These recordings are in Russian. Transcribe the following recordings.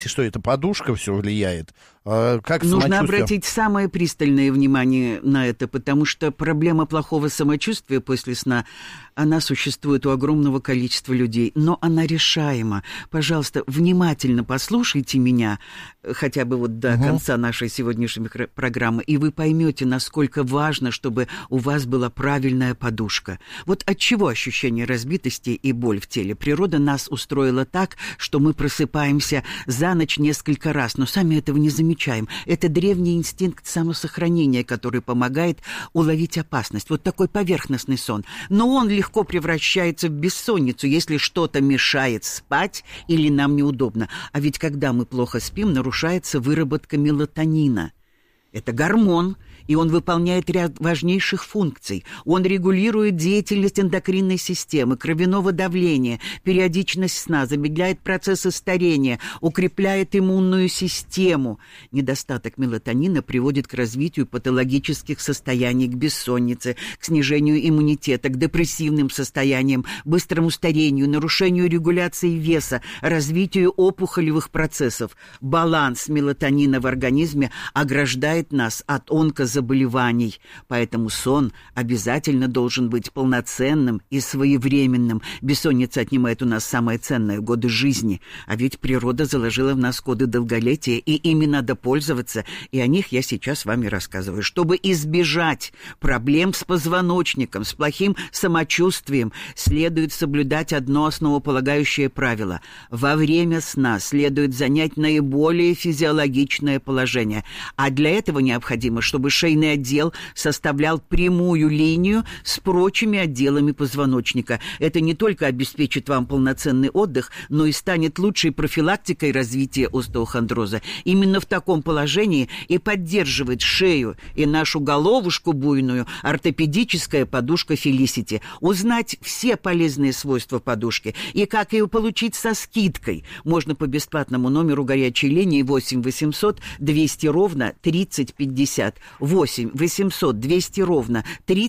что это подушка все влияет? Как Нужно обратить самое пристальное внимание на это, потому что проблема плохого самочувствия после сна, она существует у огромного количества людей, но она решаема. Пожалуйста, внимательно послушайте меня, хотя бы вот до конца нашей сегодняшней программы, и вы поймете, насколько важно, чтобы у вас была правильная подушка. Вот от чего ощущение разбитости и боль в теле? Природа нас устроила так, что мы просыпаемся за ночь несколько раз, но сами этого не замечаем. Это древний инстинкт самосохранения, который помогает уловить опасность. Вот такой поверхностный сон. Но он легко превращается в бессонницу, если что-то мешает спать или нам неудобно. А ведь когда мы плохо спим, нарушается выработка мелатонина. Это гормон, и он выполняет ряд важнейших функций. Он регулирует деятельность эндокринной системы, кровяного давления, периодичность сна, замедляет процессы старения, укрепляет иммунную систему. Недостаток мелатонина приводит к развитию патологических состояний, к бессоннице, к снижению иммунитета, к депрессивным состояниям, быстрому старению, нарушению регуляции веса, развитию опухолевых процессов. Баланс мелатонина в организме ограждает нас от онкозаболеваний, поэтому сон обязательно должен быть полноценным и своевременным. Бессонница отнимает у нас самое ценное — годы жизни, а ведь природа заложила в нас коды долголетия, и ими надо пользоваться, и о них я сейчас с вами рассказываю. Чтобы избежать проблем с позвоночником, с плохим самочувствием, следует соблюдать одно основополагающее правило: во время сна следует занять наиболее физиологичное положение, а для этого необходимо, чтобы шейный отдел составлял прямую линию с прочими отделами позвоночника. Это не только обеспечит вам полноценный отдых, но и станет лучшей профилактикой развития остеохондроза. Именно в таком положении и поддерживает шею и нашу головушку буйную ортопедическая подушка Felicity. Узнать все полезные свойства подушки и как ее получить со скидкой можно по бесплатному номеру горячей линии 8 800 200 ровно 3050. 8 800 200 ровно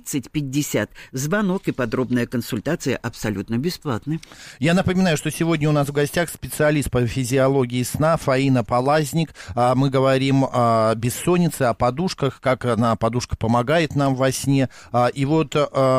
3050. Звонок и подробная консультация абсолютно бесплатны. Я напоминаю, что сегодня у нас в гостях специалист по физиологии сна Фаина Полазник. Мы говорим о бессоннице, о подушках, как подушка помогает нам во сне. И вот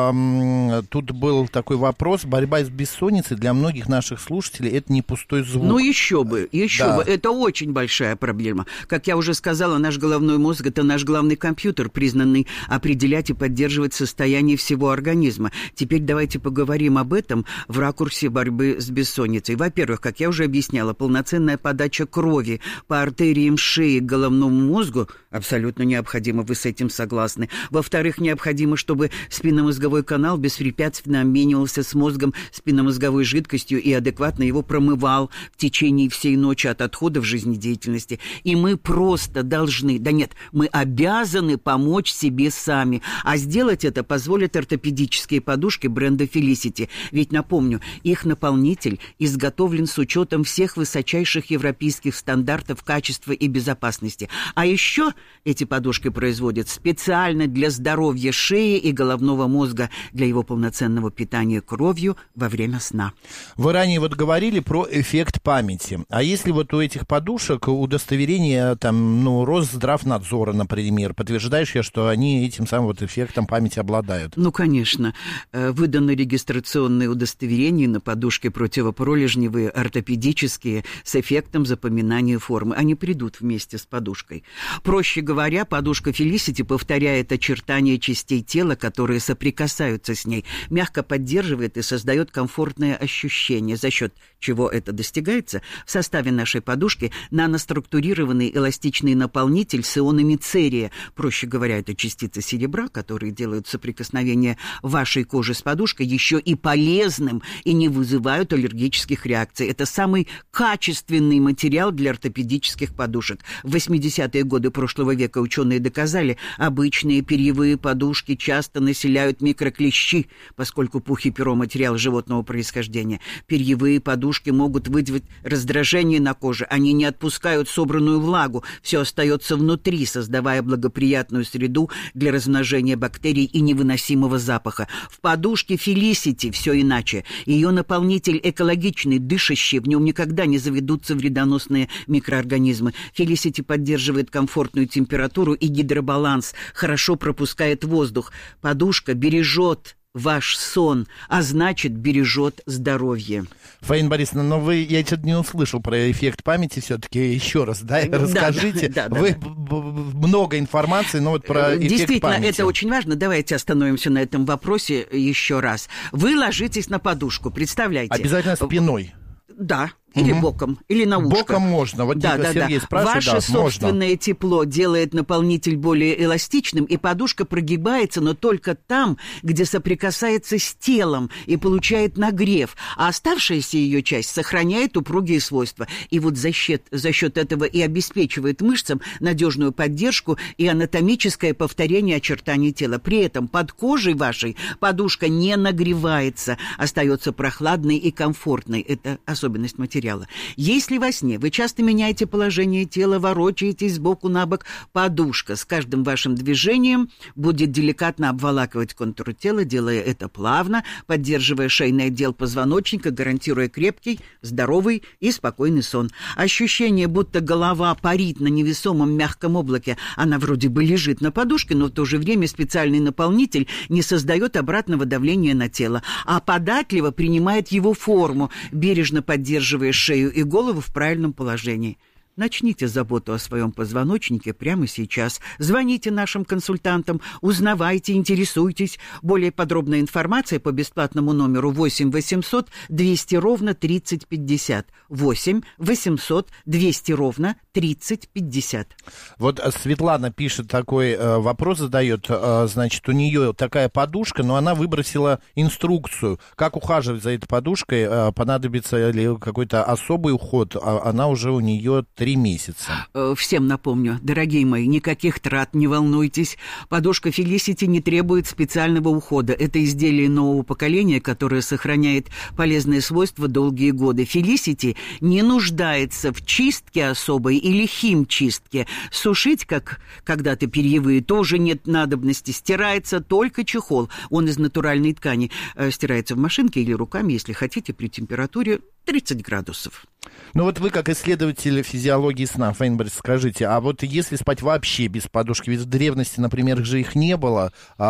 тут был такой вопрос: борьба с бессонницей для многих наших слушателей — это не пустой звук. Ну еще бы. Это очень большая проблема. Как я уже сказала, наш головной мозг — это наш главный компьютер, признанный определять и поддерживать состояние всего организма. Теперь давайте поговорим об этом в ракурсе борьбы с бессонницей. Во-первых, как я уже объясняла, полноценная подача крови по артериям шеи к головному мозгу абсолютно необходима, вы с этим согласны. Во-вторых, необходимо, чтобы спинномозговой канал беспрепятственно обменивался с мозгом спинномозговой жидкостью и адекватно его промывал в течение всей ночи от отходов жизнедеятельности. И мы просто должны, мы обязаны помочь себе сами. А сделать это позволят ортопедические подушки бренда Felicity. Ведь, напомню, их наполнитель изготовлен с учетом всех высочайших европейских стандартов качества и безопасности. А еще эти подушки производят специально для здоровья шеи и головного мозга, для его полноценного питания кровью во время сна. Вы ранее говорили про эффект памяти. А если у этих подушек удостоверение Росздравнадзора, например, подтверждающее, что они этим самым эффектом памяти обладают? Ну, конечно. Выданы регистрационные удостоверения на подушки противопролежневые, ортопедические, с эффектом запоминания формы. Они придут вместе с подушкой. Проще говоря, подушка Felicity повторяет очертания частей тела, которые соприкасаются с ней, мягко поддерживает и создает комфортное ощущение, за счет чего это достигается. В составе нашей подушки наноструктурированный эластичный наполнитель с ионами церия. Проще говоря, это частицы серебра, которые делают соприкосновение вашей кожи с подушкой еще и полезным и не вызывают аллергических реакций. Это самый качественный материал для ортопедических подушек. В 80-е годы прошлого века ученые доказали, обычные перьевые подушки часто населяют микроклещи, поскольку пух и перо — материал животного происхождения. Перьевые подушки могут вызвать раздражение на коже, они не отпускают собранную влагу, все остается внутри, создавая благоприятную среду для размножения бактерий и невыносимого запаха. В подушке Felicity все иначе. Ее наполнитель экологичный, дышащий, в нем никогда не заведутся вредоносные микроорганизмы. Felicity поддерживает комфортную температуру и гидробаланс, хорошо пропускает воздух. Подушка бережет ваш сон, а значит, бережет здоровье. Фаина Борисовна, но я что-то не услышал про эффект памяти все-таки. Еще раз, расскажите. Вы много информации, но вот про эффект памяти. Действительно, это очень важно. Давайте остановимся на этом вопросе еще раз. Вы ложитесь на подушку, представляете? Обязательно спиной. Да. Или боком, или на ушко. Боком можно. Вот Сергей спрашивает, Ваше собственное можно. тепло делает наполнитель более эластичным, и подушка прогибается, но только там, где соприкасается с телом и получает нагрев, а оставшаяся ее часть сохраняет упругие свойства. И вот за счет этого и обеспечивает мышцам надежную поддержку и анатомическое повторение очертаний тела. При этом под кожей вашей подушка не нагревается, остается прохладной и комфортной. Это особенность материала. Если во сне вы часто меняете положение тела, ворочаетесь сбоку на бок, подушка с каждым вашим движением будет деликатно обволакивать контур тела, делая это плавно, поддерживая шейный отдел позвоночника, гарантируя крепкий, здоровый и спокойный сон. Ощущение, будто голова парит на невесомом мягком облаке. Она вроде бы лежит на подушке, но в то же время специальный наполнитель не создает обратного давления на тело, а податливо принимает его форму, бережно поддерживая шею и голову в правильном положении. Начните заботу о своем позвоночнике прямо сейчас. Звоните нашим консультантам, узнавайте, интересуйтесь. Более подробная информация по бесплатному номеру 8 800 200 ровно 30 50. 8 800 200 ровно 30 50. Вот Светлана пишет такой вопрос, задает. Значит, у нее такая подушка, но она выбросила инструкцию, как ухаживать за этой подушкой. Понадобится ли какой-то особый уход. Она уже у нее 3 месяца. Всем напомню, дорогие мои, никаких трат, не волнуйтесь. Подушка Felicity не требует специального ухода. Это изделие нового поколения, которое сохраняет полезные свойства долгие годы. Felicity не нуждается в чистке особой или химчистке. Сушить, как когда-то перьевые, тоже нет надобности. Стирается только чехол. Он из натуральной ткани. Стирается в машинке или руками, если хотите, при температуре 30 градусов. Ну вот вы, как исследователь физиологии сна, Фаина Борисовна, скажите, а вот если спать вообще без подушки, ведь в древности, например, же их не было,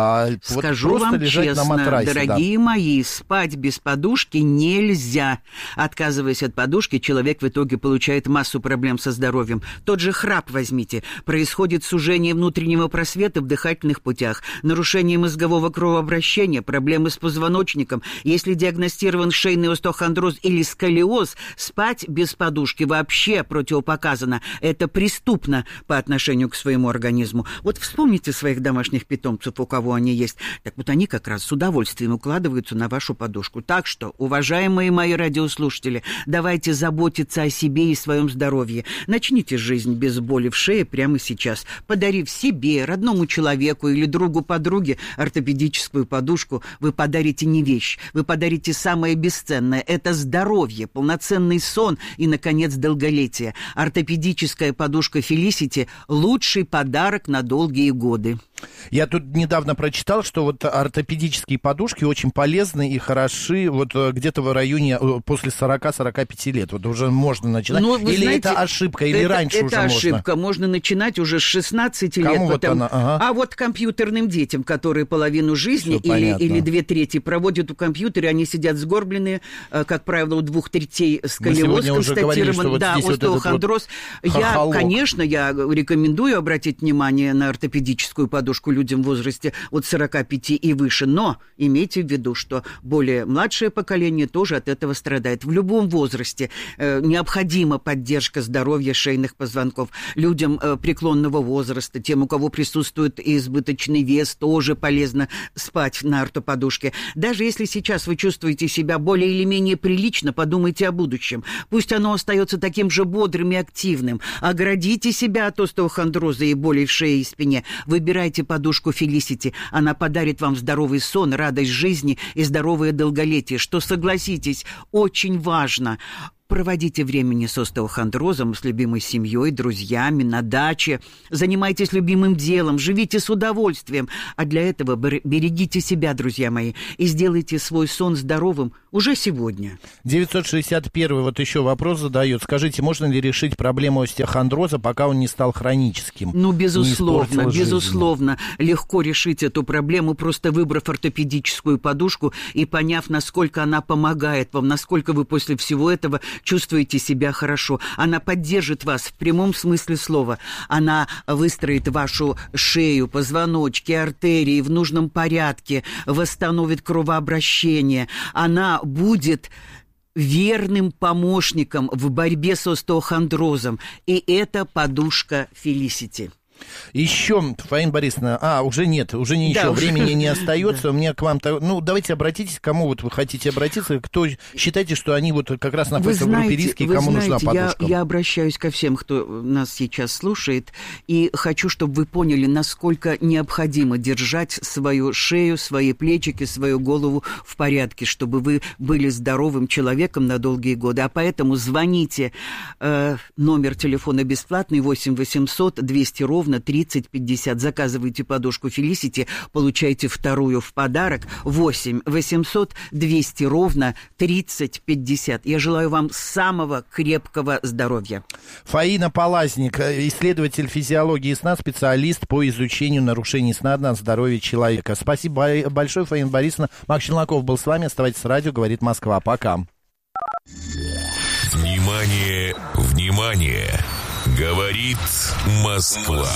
скажу вот просто вам лежать честно, на матрасе, дорогие мои, спать без подушки нельзя. Отказываясь от подушки, человек в итоге получает массу проблем со здоровьем. Тот же храп возьмите. Происходит сужение внутреннего просвета в дыхательных путях, нарушение мозгового кровообращения, проблемы с позвоночником. Если диагностирован шейный остеохондроз или сколиоз, спать без подушки вообще противопоказано. Это преступно по отношению к своему организму. Вот вспомните своих домашних питомцев, у кого они есть. Так вот они как раз с удовольствием укладываются на вашу подушку. Так что, уважаемые мои радиослушатели, давайте заботиться о себе и своем здоровье. Начните жизнь без боли в шее прямо сейчас. Подарив себе, родному человеку или другу подруге ортопедическую подушку, вы подарите не вещь, вы подарите самое бесценное. Это здоровье, полноценный сон и, наконец, долголетие. Ортопедическая подушка Felicity – лучший подарок на долгие годы. Я тут недавно прочитал, что вот ортопедические подушки очень полезны и хороши вот где-то в районе после 40-45 лет. Вот уже можно начинать. Но, или знаете, это ошибка, или раньше уже можно? Это ошибка. Можно начинать уже с 16 лет. Кому вот она? Ага. А вот компьютерным детям, которые половину жизни или 2/3 проводят у компьютера, они сидят сгорбленные, как правило, у 2/3 сколиоз констатирован. Вот да, остеохондроз. Вот Я рекомендую обратить внимание на ортопедическую подушку. подушку людям в возрасте от 45 и выше. Но имейте в виду, что более младшее поколение тоже от этого страдает. В любом возрасте необходима поддержка здоровья шейных позвонков. Людям преклонного возраста, тем, у кого присутствует избыточный вес, тоже полезно спать на ортоподушке. Даже если сейчас вы чувствуете себя более или менее прилично, подумайте о будущем. Пусть оно остается таким же бодрым и активным. Оградите себя от остеохондроза и болей в шее и спине. Выбирайте подушку Felicity. Она подарит вам здоровый сон, радость жизни и здоровое долголетие, что, согласитесь, очень важно. Проводите времени с остеохондрозом, с любимой семьей, друзьями, на даче. Занимайтесь любимым делом, живите с удовольствием. А для этого берегите себя, друзья мои, и сделайте свой сон здоровым уже сегодня. 961 вот еще вопрос задает. Скажите, можно ли решить проблему остеохондроза, пока он не стал хроническим? Ну, безусловно, безусловно. Легко решить эту проблему, просто выбрав ортопедическую подушку и поняв, насколько она помогает вам, насколько вы после всего этого чувствуете себя хорошо. Она поддержит вас в прямом смысле слова. Она выстроит вашу шею, позвоночки, артерии в нужном порядке, восстановит кровообращение. Она будет верным помощником в борьбе с остеохондрозом. И это подушка Felicity. Еще, Фаина Борисовна, уже нет, уже не еще, времени не остается. У меня к вам, давайте обратитесь, к кому вот вы хотите обратиться, кто считаете, что они вот как раз находятся в группе риска, и кому нужна подушка? Я обращаюсь ко всем, кто нас сейчас слушает, и хочу, чтобы вы поняли, насколько необходимо держать свою шею, свои плечики, свою голову в порядке, чтобы вы были здоровым человеком на долгие годы. А поэтому звоните, номер телефона бесплатный, 8 800 200 ровно 3050. Заказывайте подушку Felicity, получайте вторую в подарок. 8 800 200 ровно 3050. Я желаю вам самого крепкого здоровья. Фаина Полазник, исследователь физиологии сна, специалист по изучению нарушений сна на здоровье человека. Спасибо большое, Фаина Борисовна. Макс Челноков был с вами. Оставайтесь с радио, говорит Москва. Пока. Внимание, внимание! Говорит Москва.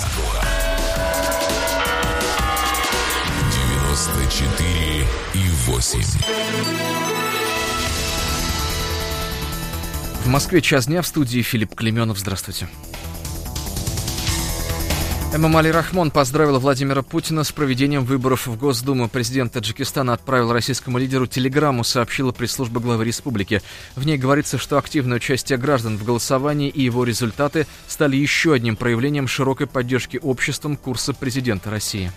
94,8. В Москве час дня, в студии Филипп Клеменов. Здравствуйте. Эмомали Рахмон поздравил Владимира Путина с проведением выборов в Госдуму. Президент Таджикистана отправил российскому лидеру телеграмму, сообщила пресс-служба главы республики. В ней говорится, что активное участие граждан в голосовании и его результаты стали еще одним проявлением широкой поддержки обществом курса президента России.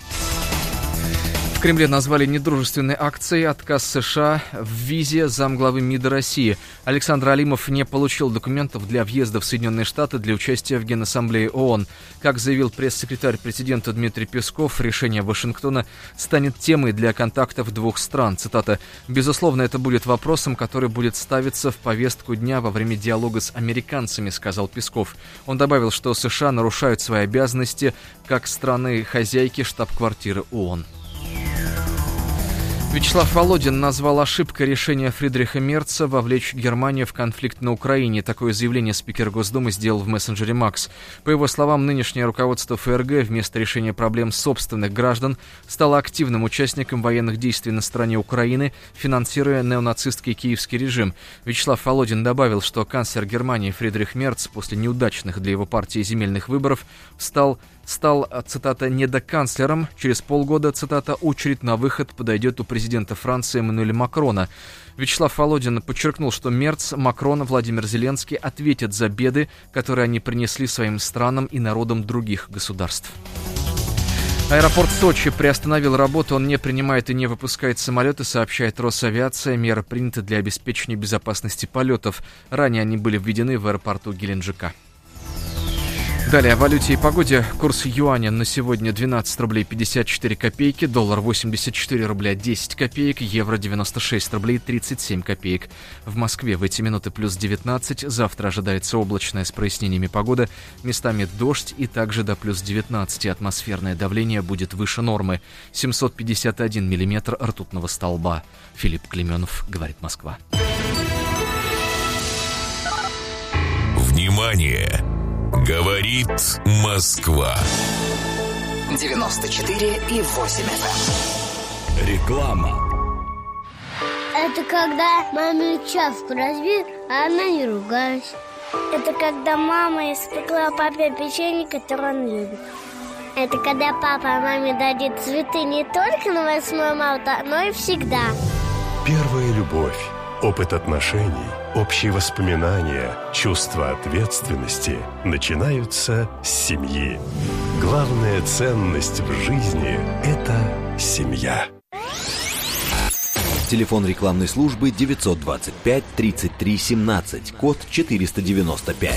В Кремле назвали недружественной акцией отказ США в визе замглавы МИДа России. Александр Алимов не получил документов для въезда в Соединенные Штаты для участия в Генассамблее ООН. Как заявил пресс-секретарь президента Дмитрий Песков, решение Вашингтона станет темой для контактов двух стран. Цитата: «Безусловно, это будет вопросом, который будет ставиться в повестку дня во время диалога с американцами», — сказал Песков. Он добавил, что США нарушают свои обязанности как страны-хозяйки штаб-квартиры ООН. Вячеслав Володин назвал ошибкой решения Фридриха Мерца вовлечь Германию в конфликт на Украине. Такое заявление спикер Госдумы сделал в мессенджере Макс. По его словам, нынешнее руководство ФРГ вместо решения проблем собственных граждан стало активным участником военных действий на стороне Украины, финансируя неонацистский киевский режим. Вячеслав Володин добавил, что канцлер Германии Фридрих Мерц после неудачных для его партии земельных выборов стал, цитата, недоканцлером. Через полгода, цитата, очередь на выход подойдет у президента Франции Эммануэля Макрона. Вячеслав Володин подчеркнул, что Мерц, Макрон, Владимир Зеленский ответят за беды, которые они принесли своим странам и народам других государств. Аэропорт Сочи приостановил работу, он не принимает и не выпускает самолеты, сообщает Росавиация. Меры приняты для обеспечения безопасности полетов. Ранее они были введены в аэропорту Геленджика. Далее о валюте и погоде. Курс юаня на сегодня 12 рублей 54 копейки, доллар 84 рубля 10 копеек, евро 96 рублей 37 копеек. В Москве в эти минуты плюс 19, завтра ожидается облачная с прояснениями погода, местами дождь и также до плюс 19. Атмосферное давление будет выше нормы. 751 миллиметр ртутного столба. Филипп Клеменов, говорит Москва. Внимание! Говорит Москва. 94,8 FM. Реклама. Это когда маме чашку разбил, а она не ругалась. Это когда мама испекла папе печенье, которое он любит. Это когда папа маме дарит цветы не только на 8 марта, но и всегда. Первая любовь, опыт отношений, общие воспоминания, чувство ответственности начинаются с семьи. Главная ценность в жизни – это семья. Телефон рекламной службы 925 33 17, код 495.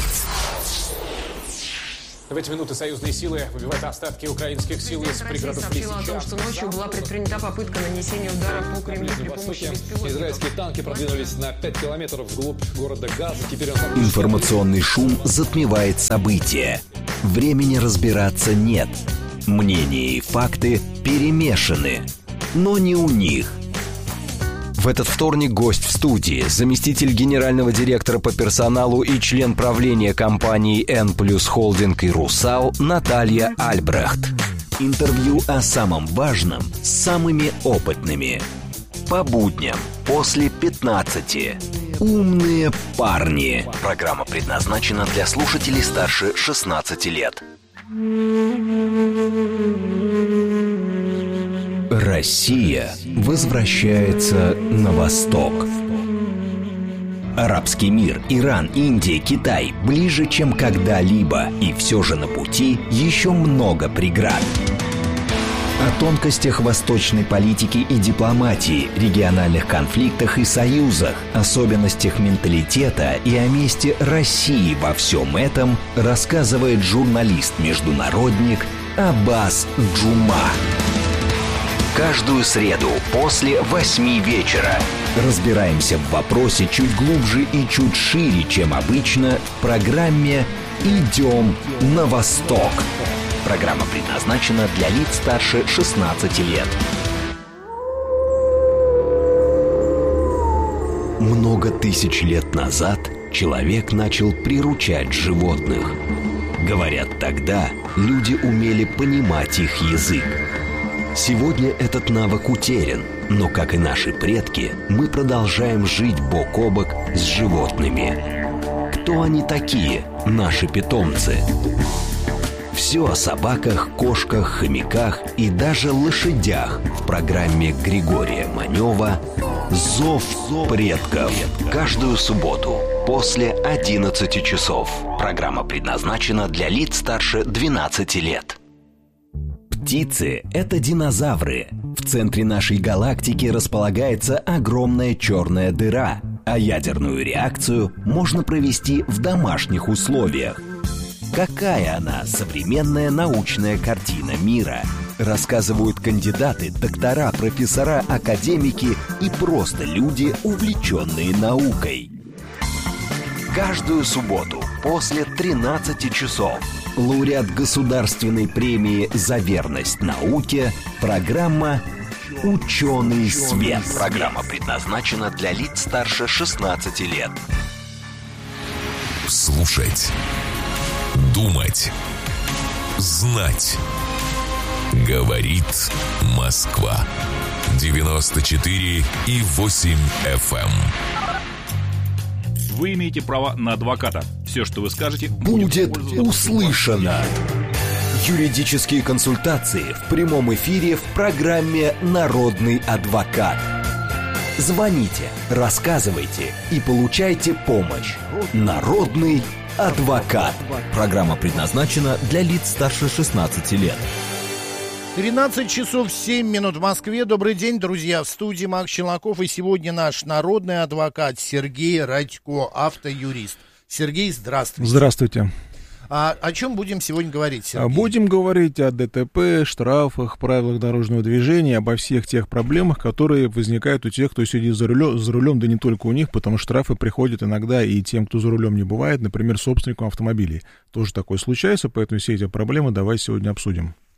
В эти минуты союзные силы выбивают остатки украинских сил из пригородов Лисичанска. Сообщила о том, что ночью была предпринята попытка нанесения удара по Кремлю при помощи беспилотников. Израильские танки продвинулись на 5 километров вглубь города Газа. Теперь Информационный шум затмевает события. Времени разбираться нет. Мнения и факты перемешаны. Но не у них. В этот вторник гость в студии, заместитель генерального директора по персоналу и член правления компании N+ Холдинг и Русал Наталья Альбрехт. Интервью о самом важном с самыми опытными. По будням после 15. Умные парни. Программа предназначена для слушателей старше 16 лет. Россия возвращается на восток. Арабский мир, Иран, Индия, Китай ближе, чем когда-либо, и все же на пути еще много преград. О тонкостях восточной политики и дипломатии, региональных конфликтах и союзах, особенностях менталитета и о месте России во всем этом рассказывает журналист-международник Аббас Джума. Каждую среду после 8 вечера разбираемся в вопросе чуть глубже и чуть шире, чем обычно, в программе «Идем на восток». Программа предназначена для лиц старше 16 лет. Много тысяч лет назад человек начал приручать животных. Говорят, тогда люди умели понимать их язык. Сегодня этот навык утерян, но, как и наши предки, мы продолжаем жить бок о бок с животными. Кто они такие, наши питомцы? Все о собаках, кошках, хомяках и даже лошадях в программе Григория Манева «Зов предков». Каждую субботу после 11 часов. Программа предназначена для лиц старше 12 лет. Птицы – это динозавры. В центре нашей галактики располагается огромная черная дыра, а ядерную реакцию можно провести в домашних условиях. Какая она, современная научная картина мира? Рассказывают кандидаты, доктора, профессора, академики и просто люди, увлеченные наукой. Каждую субботу после 13 часов лауреат государственной премии «За верность науке» программа «Ученый свет». Программа предназначена для лиц старше 16 лет. Слушать, думать, знать. Говорит Москва. 94,8 FM. Вы имеете право на адвоката. Все, что вы скажете, будет услышано. Юридические консультации в прямом эфире в программе «Народный адвокат». Звоните, рассказывайте и получайте помощь. «Народный адвокат». Программа предназначена для лиц старше 16 лет. 13 часов 7 минут в Москве. Добрый день, друзья. В студии Макс Челноков. И сегодня наш народный адвокат Сергей Радько, автоюрист. Сергей, здравствуйте. Здравствуйте. О чем будем сегодня говорить, Сергей? Будем говорить о ДТП, штрафах, правилах дорожного движения, обо всех тех проблемах, которые возникают у тех, кто сидит за рулем, да не только у них, потому что штрафы приходят иногда и тем, кто за рулем не бывает, например, собственникам автомобилей. Тоже такое случается, поэтому все эти проблемы давай сегодня обсудим.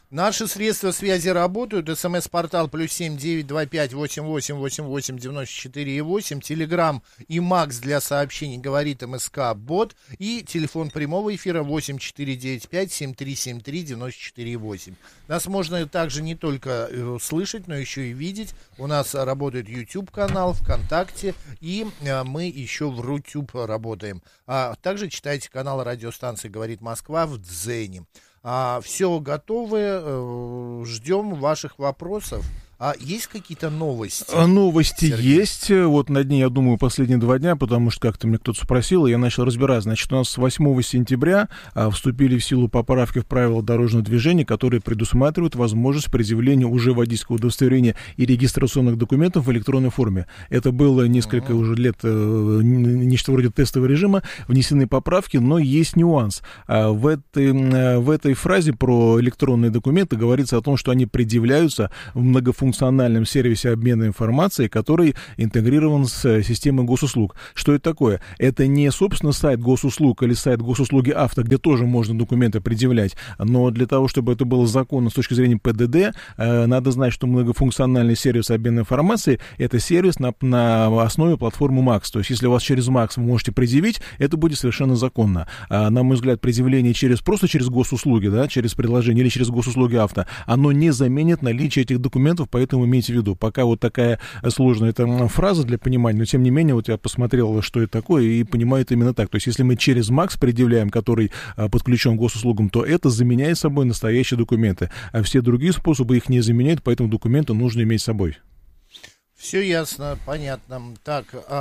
Наши средства связи работают. СМС-портал +7 925 88 88 94 8. Телеграм и Макс для сообщений говорит МСК Бот. И телефон прямого эфира 8495 7373 94 8. Нас можно также не только слышать, но еще и видеть. У нас работает YouTube-канал, ВКонтакте, и мы еще в Рутюб работаем. Также читайте канал радиостанции «Говорит Москва» в Дзене. Все готовы, ждем ваших вопросов. А есть какие-то новости? Новости Сергей? есть. Вот над ней, я думаю, последние 2 дня, потому что как-то мне кто-то спросил, и я начал разбирать. Значит, у нас с 8 сентября вступили в силу поправки в правила дорожного движения, которые предусматривают возможность предъявления уже водительского удостоверения и регистрационных документов в электронной форме. Это было несколько уже лет, нечто вроде тестового режима, внесены поправки, но есть нюанс. В этой фразе про электронные документы говорится о том, что они предъявляются в многофункциональном сервисе обмена информацией, который интегрирован с системой госуслуг. Что это такое? Это не, собственно, сайт госуслуг или сайт госуслуги авто, где тоже можно документы предъявлять, но для того, чтобы это было законно с точки зрения ПДД, надо знать, что многофункциональный сервис обмена информацией — это сервис на основе платформы МАКС. То есть, если у вас через МАКС вы можете предъявить, это будет совершенно законно. На мой взгляд, предъявление просто через госуслуги, да, через приложение или через госуслуги авто, оно не заменит наличие этих документов. Поэтому имейте в виду, пока вот такая сложная эта фраза для понимания, но тем не менее, вот я посмотрел, что это такое, и понимаю это именно так. То есть, если мы через МАКС предъявляем, который подключен к госуслугам, то это заменяет собой настоящие документы. А все другие способы их не заменяют, поэтому документы нужно иметь с собой. Все ясно, понятно. Так,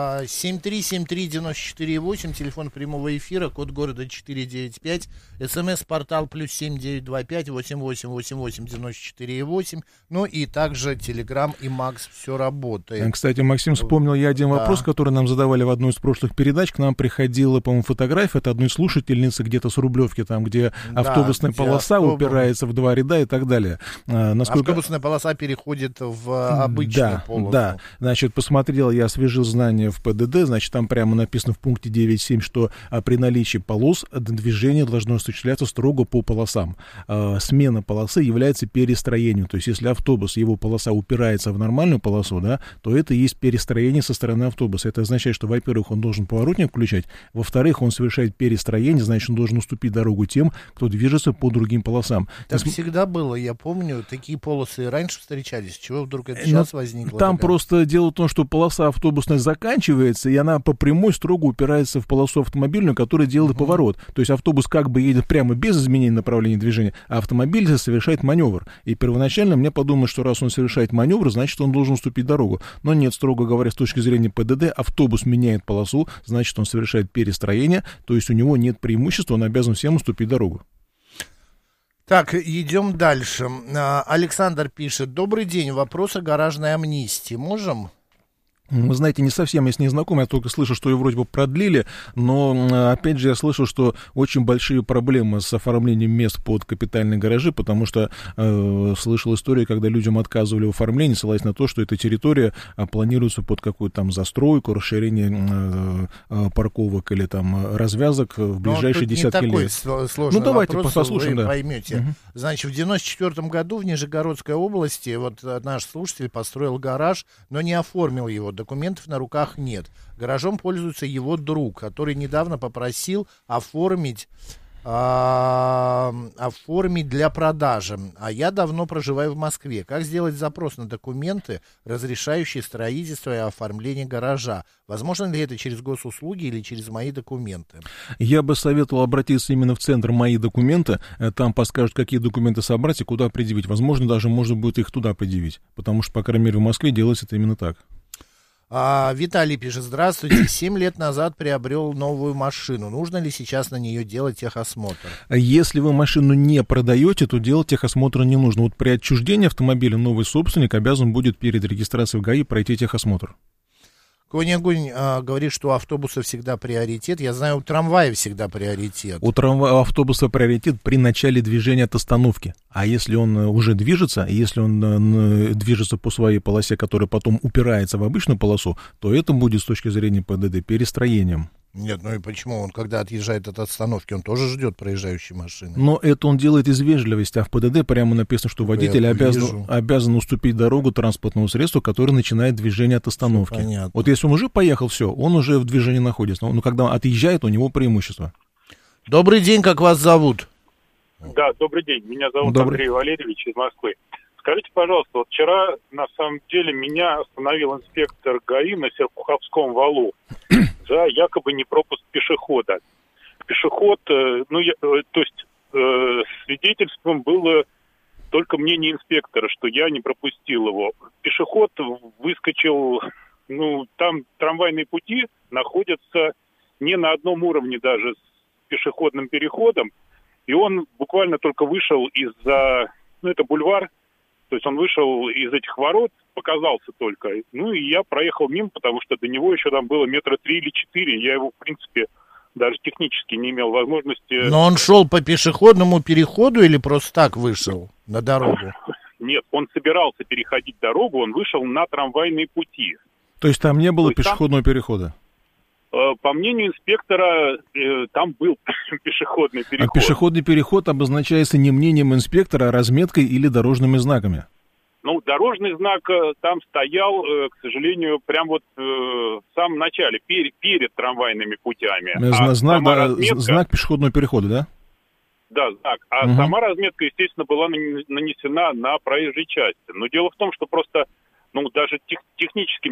7373948, телефон прямого эфира, код города 495, СМС-портал +7 925 88 88 94 8, ну и также Телеграм и Макс, все работает. Кстати, Максим, вспомнил я один вопрос, который нам задавали в одной из прошлых передач. К нам приходила, по-моему, фотография от одной слушательницы где-то с Рублевки, там, где автобусная полоса упирается в 2 ряда и так далее. Автобусная полоса переходит в обычную полосу. Да. Значит, посмотрел, я освежил знания в ПДД, значит, там прямо написано в пункте 9.7, что при наличии полос движение должно осуществляться строго по полосам. Смена полосы является перестроением, то есть если автобус, его полоса упирается в нормальную полосу, да, то это и есть перестроение со стороны автобуса. Это означает, что, во-первых, он должен поворотник включать, во-вторых, он совершает перестроение, значит, он должен уступить дорогу тем, кто движется по другим полосам. Так всегда было, я помню, такие полосы и раньше встречались, чего вдруг это сейчас возникло? Там просто дело в том, что полоса автобусная заканчивается, и она по прямой строго упирается в полосу автомобильную, которая делает поворот. То есть автобус как бы едет прямо без изменения направления движения, а автомобиль совершает маневр. И первоначально мне подумалось, что раз он совершает маневр, значит, он должен уступить дорогу. Но нет, строго говоря, с точки зрения ПДД, автобус меняет полосу, значит, он совершает перестроение, то есть у него нет преимущества, он обязан всем уступить дорогу. Так, идем дальше. Александр пишет: добрый день, вопрос о гаражной амнистии. Можем? Вы знаете, не совсем я с ней знаком, я только слышу, что ее вроде бы продлили, но, опять же, я слышал, что очень большие проблемы с оформлением мест под капитальные гаражи, потому что слышал историю, когда людям отказывали в оформлении, ссылаясь на то, что эта территория планируется под какую-то там застройку, расширение парковок или там развязок в ближайшие десятки лет. Не такой сложный давайте вопрос, послушаем, вы поймете. Значит, в 94 году в Нижегородской области вот наш слушатель построил гараж, но не оформил его. Документов на руках нет. Гаражом пользуется его друг, который недавно попросил оформить для продажи. А я давно проживаю в Москве. Как сделать запрос на документы, разрешающие строительство и оформление гаража? Возможно ли это через госуслуги или через мои документы? Я бы советовал обратиться именно в центр «Мои документы». Там подскажут, какие документы собрать и куда предъявить. Возможно, даже можно будет их туда предъявить. Потому что, по крайней мере, в Москве делается это именно так. Виталий пишет: здравствуйте, 7 лет назад приобрел новую машину. Нужно ли сейчас на нее делать техосмотр? Если вы машину не продаете, то делать техосмотр не нужно. Вот при отчуждении автомобиля новый собственник обязан будет перед регистрацией в ГАИ пройти техосмотр. Конь-огонь говорит, что у автобуса всегда приоритет. Я знаю, у трамвая всегда приоритет. У автобуса приоритет при начале движения от остановки. А если он уже движется, если он движется по своей полосе, которая потом упирается в обычную полосу, то это будет с точки зрения ПДД перестроением. Нет, ну и почему? Он, когда отъезжает от остановки, он тоже ждет проезжающей машины. Но это он делает из вежливости, а в ПДД прямо написано, что водитель обязан уступить дорогу транспортному средству, которое начинает движение от остановки. Понятно. Вот если он уже поехал, все, он уже в движении находится. Но когда отъезжает, у него преимущество. Добрый день, как вас зовут? Да, добрый день. Меня зовут Андрей Валерьевич из Москвы. Скажите, пожалуйста, вот вчера, на самом деле, меня остановил инспектор ГАИ на Серпуховском валу за якобы непропуск пешехода. Пешеход, свидетельством было только мнение инспектора, что я не пропустил его. Пешеход выскочил, там трамвайные пути находятся не на одном уровне даже с пешеходным переходом, и он буквально только вышел из-за, это бульвар, то есть он вышел из этих ворот, показался только. И я проехал мимо, потому что до него еще там было 3 или 4 метра. Я его, в принципе, даже технически не имел возможности... Но он шел по пешеходному переходу или просто так вышел на дорогу? Нет, он собирался переходить дорогу, он вышел на трамвайные пути. То есть там не было пешеходного перехода? По мнению инспектора, там был пешеходный переход. А пешеходный переход обозначается не мнением инспектора, а разметкой или дорожными знаками? Дорожный знак там стоял, к сожалению, прям вот в самом начале, перед трамвайными путями. Знак пешеходного перехода, да? Да, знак. А сама разметка, естественно, была нанесена на проезжей части. Но дело в том, что просто, даже технически,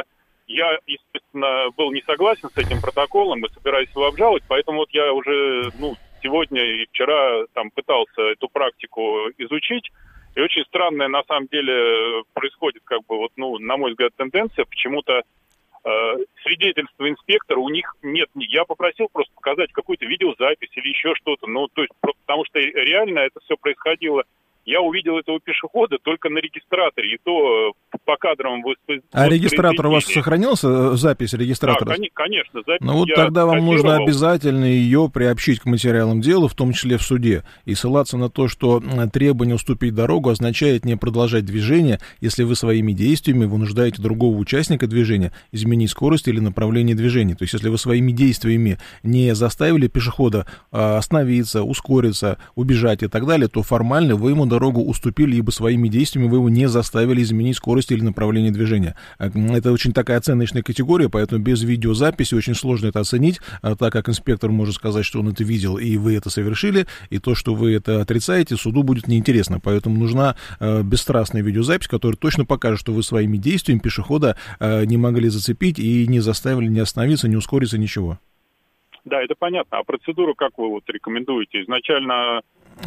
я, естественно, был не согласен с этим протоколом и собираюсь его обжаловать, поэтому вот я уже, сегодня и вчера там пытался эту практику изучить, и очень странная, на самом деле, происходит, на мой взгляд, тенденция, почему-то свидетельства инспектора у них нет. Я попросил просто показать какую-то видеозапись или еще что-то, потому что реально это все происходило. Я увидел этого пешехода только на регистраторе, и то по кадровому воспроизведению. А регистратор у вас сохранился, запись регистратора? Да, конечно, запись. Тогда вам нужно обязательно ее приобщить к материалам дела, в том числе в суде, и ссылаться на то, что требование уступить дорогу означает не продолжать движение, если вы своими действиями вынуждаете другого участника движения изменить скорость или направление движения. То есть, если вы своими действиями не заставили пешехода остановиться, ускориться, убежать и так далее, то формально вы ему дорогу уступили, ибо своими действиями вы его не заставили изменить скорость или направление движения. Это очень такая оценочная категория, поэтому без видеозаписи очень сложно это оценить, так как инспектор может сказать, что он это видел, и вы это совершили, и то, что вы это отрицаете, суду будет неинтересно. Поэтому нужна бесстрастная видеозапись, которая точно покажет, что вы своими действиями пешехода не могли зацепить и не заставили не остановиться, не ускориться, ничего. Да, это понятно. А процедуру как вы рекомендуете? Изначально...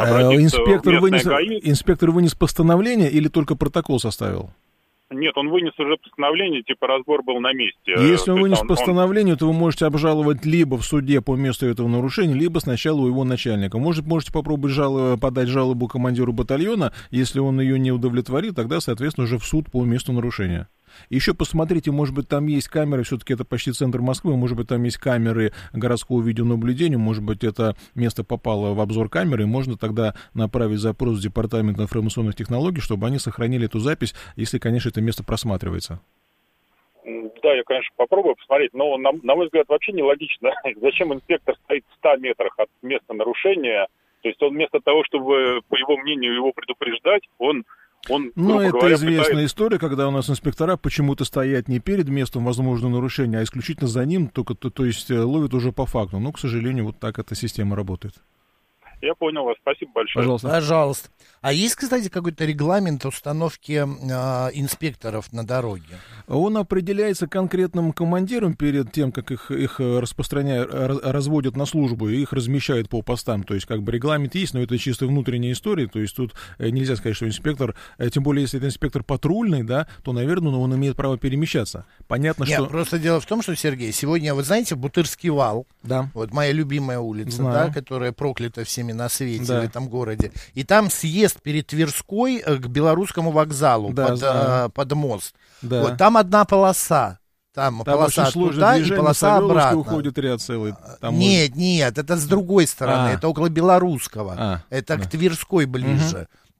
Инспектор вынес постановление или только протокол составил? Нет, он вынес уже постановление, разбор был на месте. Если он вынес постановление, то вы можете обжаловать либо в суде по месту этого нарушения, либо сначала у его начальника. Можете попробовать подать жалобу командиру батальона. Если он ее не удовлетворит, тогда, соответственно, уже в суд по месту нарушения. Еще посмотрите, может быть, там есть камеры, все-таки это почти центр Москвы, может быть, там есть камеры городского видеонаблюдения, может быть, это место попало в обзор камеры, и можно тогда направить запрос в Департамент информационных технологий, чтобы они сохранили эту запись, если, конечно, это место просматривается. Да, я, конечно, попробую посмотреть, но, на мой взгляд, вообще нелогично. Зачем инспектор стоит в 100 метрах от места нарушения? То есть он вместо того, чтобы, по его мнению, его предупреждать, он это известная история, когда у нас инспектора почему-то стоят не перед местом возможного нарушения, а исключительно за ним, то есть ловят уже по факту. Но, к сожалению, вот так эта система работает. Я понял вас. Спасибо большое. Пожалуйста. А есть, кстати, какой-то регламент установки инспекторов на дороге? Он определяется конкретным командиром перед тем, как их разводят на службу и их размещают по постам. То есть, регламент есть, но это чисто внутренняя история. То есть, тут нельзя сказать, что инспектор, тем более, если это инспектор патрульный, да, то, наверное, он имеет право перемещаться. Понятно, что... Просто дело в том, что, Сергей, сегодня, вы знаете, Бутырский вал, да. Вот моя любимая улица, да, которая проклята всеми на свете, да. В этом городе. И там съезд перед Тверской к Белорусскому вокзалу, да, под мост. Да. Вот, там одна полоса. Там полоса туда и полоса обратно. Уходит ряд целый. Там нет, это с другой стороны. Это около Белорусского. Это к Тверской ближе.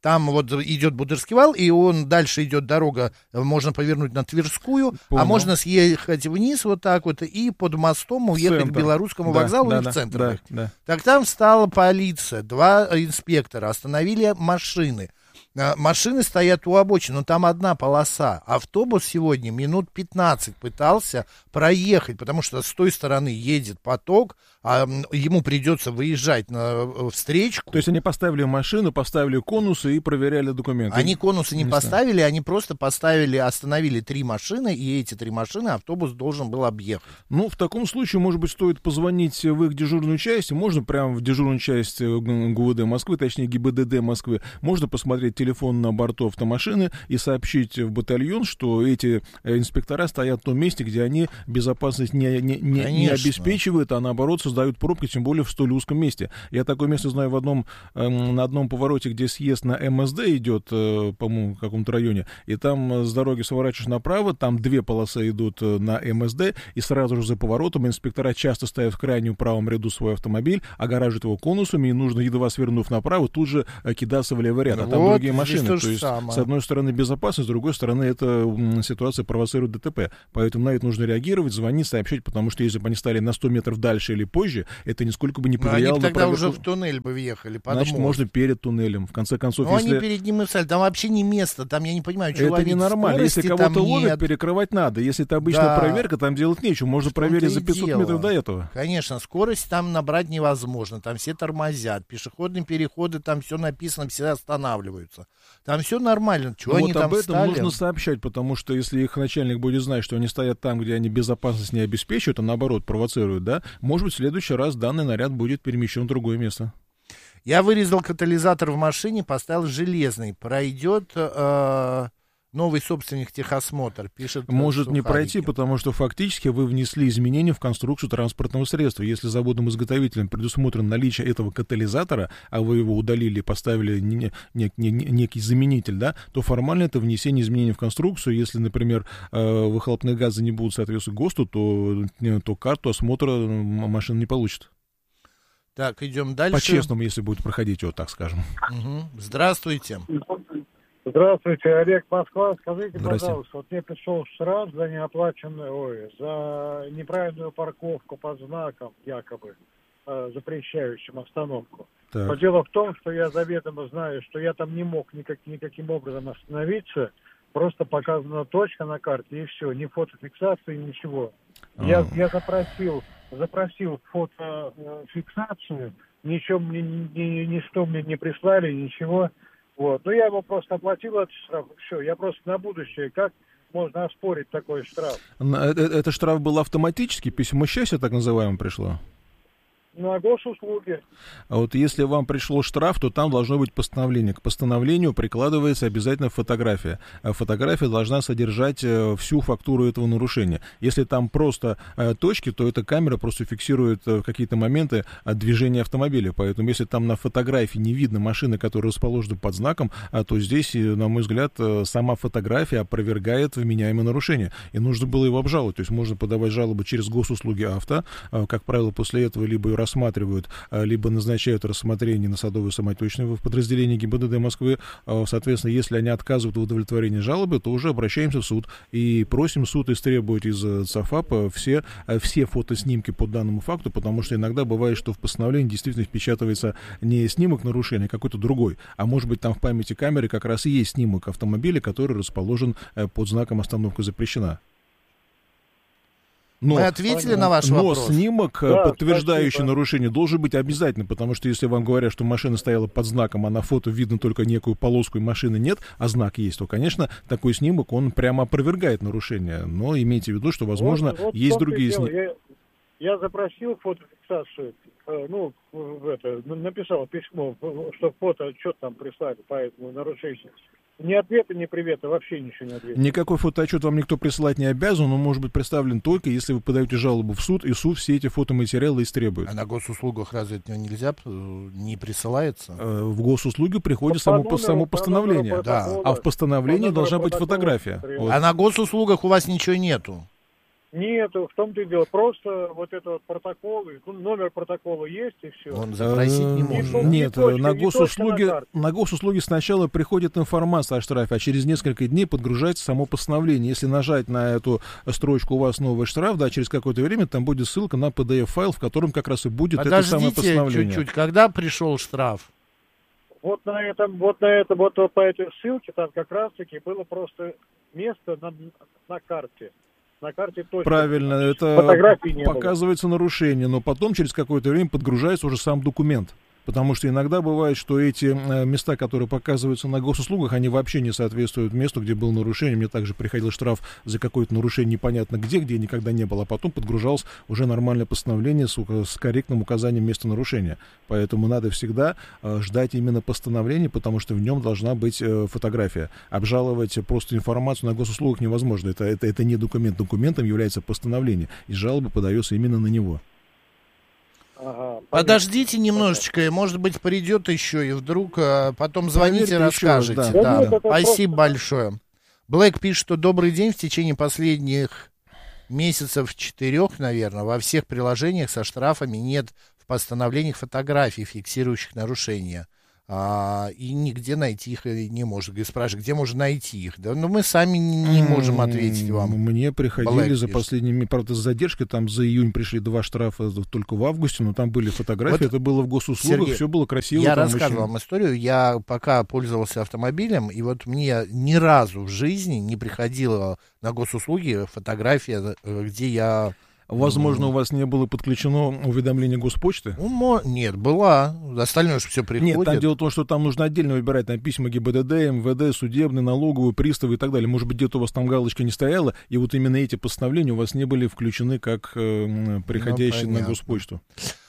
Там вот идет Будырский вал, и он дальше идет дорога, можно повернуть на Тверскую, а можно съехать вниз вот так вот и под мостом уехать к Белорусскому вокзалу и в центр. Так там встала полиция, 2 инспектора, остановили машины. Машины стоят у обочины, но там одна полоса. Автобус сегодня минут 15 пытался проехать, потому что с той стороны едет поток, а ему придется выезжать на встречку. То есть они поставили машину, поставили конусы и проверяли документы? Они конусы не поставили, они просто остановили 3 машины, и эти 3 машины автобус должен был объехать. Ну, в таком случае, может быть, стоит позвонить в их дежурную часть, можно прямо в дежурную часть ГУВД Москвы, точнее ГИБДД Москвы, можно посмотреть телефон на борту автомашины и сообщить в батальон, что эти инспектора стоят в том месте, где они безопасность не обеспечивают, а наоборот создают пробки, тем более в столь узком месте. Я такое место знаю на одном повороте, где съезд на МСД идет, по-моему, в каком-то районе, и там с дороги сворачиваешь направо, там 2 полосы идут на МСД, и сразу же за поворотом инспектора часто ставят в крайнем правом ряду свой автомобиль, огораживают его конусами, и нужно, едва свернув направо, тут же кидаться в левый ряд, а там другие машины. То есть, с одной стороны, безопасность, с другой стороны, эта ситуация провоцирует ДТП. Поэтому на это нужно реагировать, звонить, сообщать, потому что если бы они стали на 100 метров дальше или позже, это нисколько бы не повлияло на проверку. Они тогда уже в туннель бы въехали. Значит, можно перед туннелем. В конце концов, если... они перед ним и встали. Там вообще не место. Там, я не понимаю, что это ненормально. Если кого-то ловят, перекрывать надо. Если это обычная проверка, там делать нечего. Можно проверить за 500 метров до этого. Конечно, скорость там набрать невозможно. Там все тормозят. Пешеходные переходы, там все написано, все останавливаются. Там все нормально. Чего они там об этом встали? Нужно сообщать, потому что если их начальник будет знать, что они стоят там, где они безопасность не обеспечивают, а наоборот провоцируют, да, может быть, в следующий раз данный наряд будет перемещен в другое место. Я вырезал катализатор в машине, поставил железный. Пройдет новый собственник техосмотр, пишет. Может не пройти, потому что фактически вы внесли изменения в конструкцию транспортного средства. Если заводом-изготовителем предусмотрено наличие этого катализатора, а вы его удалили, поставили некий заменитель, да, то формально это внесение изменений в конструкцию. Если, например, выхлопные газы не будут соответствовать ГОСТу, то карту осмотра машина не получит. Так, идем дальше. По-честному, если будет проходить, вот так скажем. Угу. Здравствуйте. Здравствуйте, Олег, Москва. Скажите, пожалуйста, вот мне пришел штраф за за неправильную парковку под знаком, якобы, запрещающим остановку. Так. Но дело в том, что я заведомо знаю, что я там не мог никаким образом остановиться, просто показана точка на карте, и все, ни фотофиксации, ничего. Я запросил фотофиксацию, ничто мне не прислали, ничего. Вот. Но я его просто оплатил этот штраф, все. Я просто на будущее, как можно оспорить такой штраф? Это штраф был автоматически, письмо счастья так называемое пришло? На госуслуги. А вот если вам пришло штраф, то там должно быть постановление. К постановлению прикладывается обязательно фотография. Фотография должна содержать всю фактуру этого нарушения. Если там просто точки, то эта камера просто фиксирует в какие-то моменты движения автомобиля. Поэтому если там на фотографии не видно машины, которые расположены под знаком, то здесь, на мой взгляд, сама фотография опровергает вменяемое нарушение. И нужно было его обжаловать. То есть можно подавать жалобы через госуслуги авто. Как правило, после этого либо ее рассматривают, либо назначают рассмотрение на Садовую самотечную в подразделении ГИБДД Москвы. Соответственно, если они отказывают в удовлетворении жалобы, то уже обращаемся в суд и просим суд истребовать из ЦАФАПа все фотоснимки по данному факту, потому что иногда бывает, что в постановлении действительно впечатывается не снимок нарушения, а какой-то другой, а может быть там в памяти камеры как раз и есть снимок автомобиля, который расположен под знаком «Остановка запрещена». Мы ответили на ваш вопрос. Но снимок, подтверждающий нарушение, должен быть обязательно, потому что если вам говорят, что машина стояла под знаком, а на фото видно только некую полоску и машины нет, а знак есть, то, конечно, такой снимок, он прямо опровергает нарушение. Но имейте в виду, что, возможно, есть другие снимки. Я запросил фотофиксацию, написал письмо, что фотоотчет там прислали по этому нарушению. Ни ответа, ни привета, вообще ничего не ответил. Никакой фотоотчет вам никто присылать не обязан, он может быть представлен только, если вы подаете жалобу в суд, и суд все эти фотоматериалы истребует. А на госуслугах разве это нельзя, не присылается? В госуслуги приходит само постановление, да. А в постановлении должна быть фотография. Вот. А на госуслугах у вас ничего нету? Нет, в том-то и дело. Просто вот это вот протокол, номер протокола есть, и все. Он запросить не может. Нет, на госуслуги сначала приходит информация о штрафе, а через несколько дней подгружается само постановление. Если нажать на эту строчку «У вас новый штраф», да, через какое-то время там будет ссылка на PDF-файл, в котором как раз и будет это самое постановление. Подождите чуть-чуть, когда пришел штраф? Вот по этой ссылке там как раз-таки было просто место на карте. На карте точно. Правильно, это показывается нарушение, но потом через какое-то время подгружается уже сам документ. Потому что иногда бывает, что эти места, которые показываются на госуслугах, они вообще не соответствуют месту, где было нарушение. Мне также приходил штраф за какое-то нарушение непонятно где никогда не было. А потом подгружалось уже нормальное постановление с корректным указанием места нарушения. Поэтому надо всегда ждать именно постановления, потому что в нем должна быть фотография. Обжаловать просто информацию на госуслугах невозможно. Это не документ. Документом является постановление. И жалоба подается именно на него. Ага, подождите немножечко, может быть, придет еще, и вдруг потом звоните, расскажете. Раз, да. Да. Спасибо большое. Блэк пишет, что добрый день. В течение последних месяцев 4, наверное, во всех приложениях со штрафами нет в постановлениях фотографий, фиксирующих нарушения. И нигде найти их не можем. И спрашивают, где можно найти их? Да, но мы сами не можем ответить вам. Мне приходили за последними, правда, с задержкой, там за июнь пришли 2 штрафа только в августе, но там были фотографии, вот, это было в госуслугах, Сергей, все было красиво. Я рассказывал вам историю, я пока пользовался автомобилем, и вот мне ни разу в жизни не приходила на госуслуги фотография, где я... Возможно, у вас не было подключено уведомление Госпочты? Нет, была. Остальное же все приходит. Нет, там дело в том, что там нужно отдельно выбирать там письма ГИБДД, МВД, судебный, налоговый, приставы и так далее. Может быть, где-то у вас там галочка не стояла, и вот именно эти постановления у вас не были включены как приходящие на Госпочту.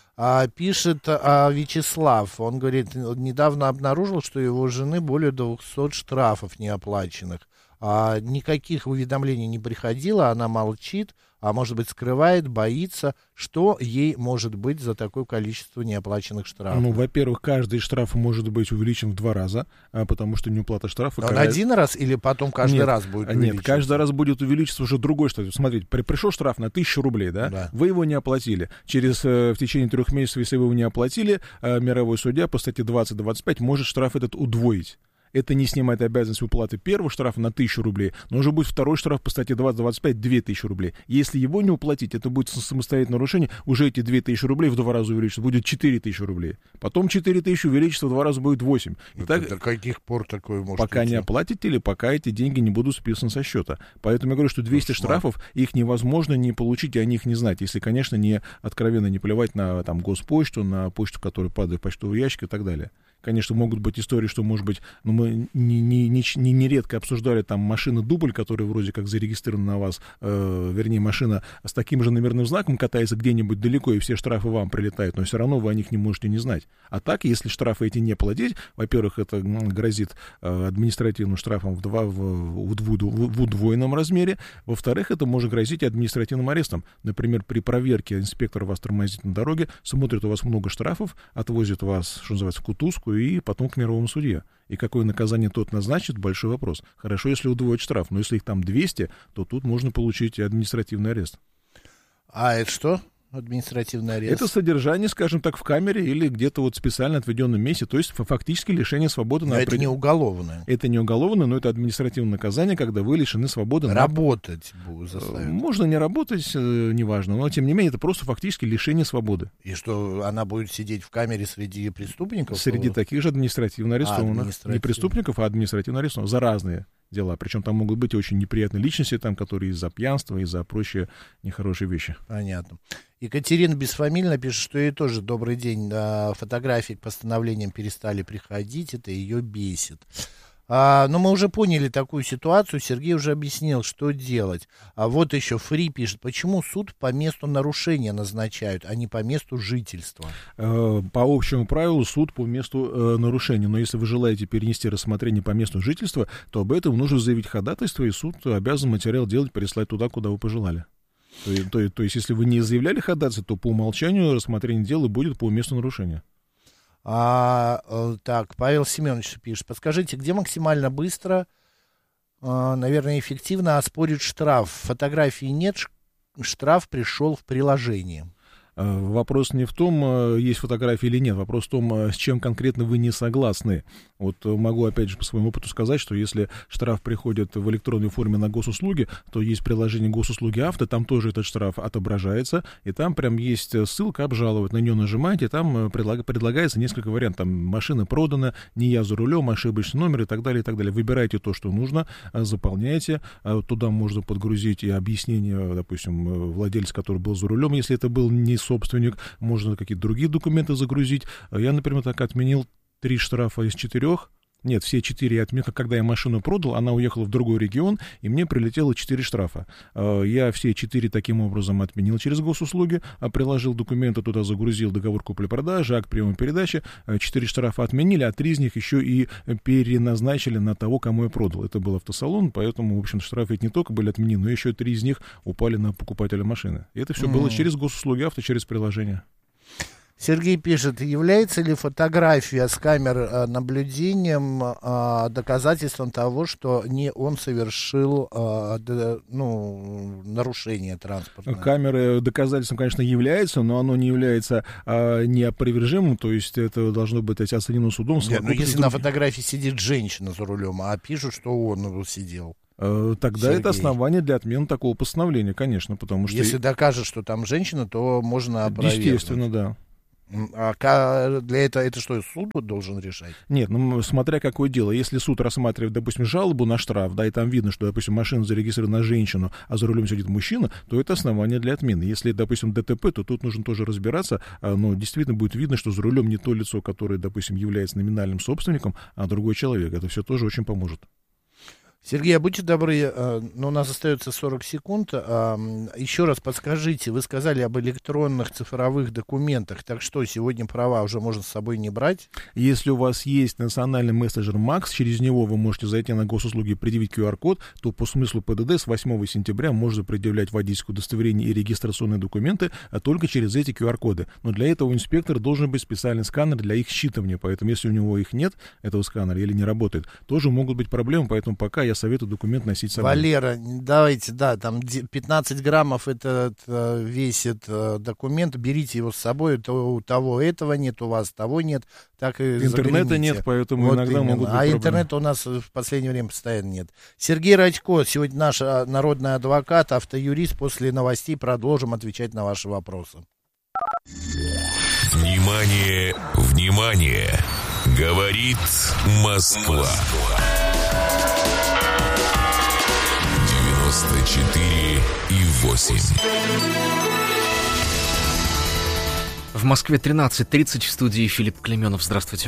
Пишет Вячеслав, он говорит, недавно обнаружил, что у его жены более 200 штрафов неоплаченных. Никаких уведомлений не приходило, она молчит, а может быть скрывает, боится, что ей может быть за такое количество неоплаченных штрафов. Ну, во-первых, каждый штраф может быть увеличен в 2 раза, потому что неуплата штрафа... Он один раз или потом каждый раз будет увеличиваться? Нет, каждый раз будет увеличиваться уже другой штраф. Смотрите, пришел штраф на 1000 рублей, да? Вы его не оплатили. В течение 3 месяцев, если вы его не оплатили, мировой судья по статье 20-25 может штраф этот удвоить. Это не снимает обязанность уплаты первого штрафа на 1000 рублей, но уже будет второй штраф по статье 20-25 2000 рублей. Если его не уплатить, это будет самостоятельное нарушение, уже эти 2000 рублей в 2 раза увеличатся, будет 4000 рублей. Потом 4000 увеличится в 2 раза, будет 8. До каких пор такое может Пока идти? не оплатите или пока эти деньги не будут списаны со счета. Поэтому я говорю, что 200 штрафов, их невозможно не получить и о них не знать, если, конечно, не откровенно не плевать на там, Госпочту, на почту, которая падает в почтовый ящик и так далее. Конечно, могут быть истории, что, может быть, мы нередко обсуждали там машины-дубль, которые вроде как зарегистрированы на вас, вернее, машина с таким же номерным знаком катается где-нибудь далеко, и все штрафы вам прилетают, но все равно вы о них не можете не знать. А так, если штрафы эти не платить, во-первых, это грозит административным штрафом в удвоенном размере, во-вторых, это может грозить административным арестом. Например, при проверке инспектора вас тормозит на дороге, смотрит, у вас много штрафов, отвозит вас, что называется, в кутузку, и потом к мировому судье. И какое наказание тот назначит, большой вопрос. Хорошо, если удвоить штраф, но если их там 200, то тут можно получить административный арест. А это что? Административный арест? Это содержание, скажем так, в камере или где-то вот специально отведенном месте, то есть фактически лишение свободы. Но это не уголовное. Это не уголовное, но это административное наказание, когда вы лишены свободы. Работать заставят. Можно не работать, неважно, но тем не менее это просто фактически лишение свободы. И что, она будет сидеть в камере среди преступников? Среди таких же административно арестованных. Не преступников, а административно арестованных за разные дела. Причем там могут быть очень неприятные личности, там, которые из-за пьянства, из-за прочие нехорошие вещи. Понятно. Екатерина Бесфамильна пишет, что ей тоже добрый день. Фотографии к постановлениям перестали приходить, это ее бесит. Но мы уже поняли такую ситуацию, Сергей уже объяснил, что делать. А вот еще Фри пишет, почему суд по месту нарушения назначают, а не по месту жительства? По общему правилу суд по месту нарушения, но если вы желаете перенести рассмотрение по месту жительства, то об этом нужно заявить ходатайство, и суд обязан материал делать, переслать туда, куда вы пожелали. То есть, если вы не заявляли ходатайство, то по умолчанию рассмотрение дела будет по месту нарушения. Так, Павел Семенович пишет, подскажите, где максимально быстро, наверное, эффективно оспорить штраф? Фотографии нет, штраф пришел в приложение? Вопрос не в том, есть фотографии или нет, вопрос в том, с чем конкретно вы не согласны. Вот могу опять же по своему опыту сказать, что если штраф приходит в электронной форме на госуслуги, то есть приложение госуслуги авто, там тоже этот штраф отображается, и там прям есть ссылка «Обжаловать», на нее нажимаете, там предлагается несколько вариантов, там машина продана, не я за рулем, ошибочный номер и так далее, и так далее. Выбирайте то, что нужно, заполняйте, туда можно подгрузить и объяснение, допустим, владельца, который был за рулем, если это был не собственник, можно какие-то другие документы загрузить. Я, например, так отменил 3 штрафа из 4. Нет, все 4 я отменил. Когда я машину продал, она уехала в другой регион, и мне прилетело 4 штрафа. Я все 4 таким образом отменил через госуслуги, приложил документы, туда загрузил договор купли-продажи, акт приема передачи. 4 штрафа отменили, а 3 из них еще и переназначили на того, кому я продал. Это был автосалон, поэтому, в общем, штрафы не только были отменены, но еще 3 из них упали на покупателя машины. И это все было через госуслуги авто, через приложение. Сергей пишет, является ли фотография с камер наблюдением доказательством того, что не он совершил нарушение транспортное? Камеры доказательством, конечно, является, но оно не является неопровержимым, то есть это должно быть оценено судом. Нет, но если на фотографии сидит женщина за рулем, а пишут, что он сидел. Тогда Сергей. Это основание для отмены такого постановления, конечно, потому что... Если докажет, что там женщина, то можно опровергнуть. Естественно, да. А для этого это что, суд должен решать? Нет, смотря какое дело. Если суд рассматривает, допустим, жалобу на штраф, да, и там видно, что, допустим, машина зарегистрирована на женщину, а за рулем сидит мужчина, то это основание для отмены. Если, допустим, ДТП, то тут нужно тоже разбираться, но действительно будет видно, что за рулем не то лицо, которое, допустим, является номинальным собственником, а другой человек. Это все тоже очень поможет. Сергей, а будьте добры, у нас остается 40 секунд. Еще раз подскажите, вы сказали об электронных цифровых документах. Так что, сегодня права уже можно с собой не брать? Если у вас есть национальный мессенджер МАКС, через него вы можете зайти на госуслуги и предъявить QR-код, то по смыслу ПДД с 8 сентября можно предъявлять водительское удостоверение и регистрационные документы только через эти QR-коды. Но для этого инспектор должен быть специальный сканер для их считывания. Поэтому, если у него их нет, этого сканера, или не работает, тоже могут быть проблемы. Поэтому пока я советую документ носить с собой. Валера, давайте, да, там 15 граммов этот весит документ, берите его с собой, то у того этого нет, у вас того нет, так и интернета загляните. Нет, поэтому вот иногда именно. могут быть проблемы. Интернета у нас в последнее время постоянно нет. Сергей Радько, сегодня наш народный адвокат, автоюрист. После новостей продолжим отвечать на ваши вопросы. Внимание, внимание! Говорит Москва. 94,8. В Москве 13:30, в студии Филипп Клеменов. Здравствуйте.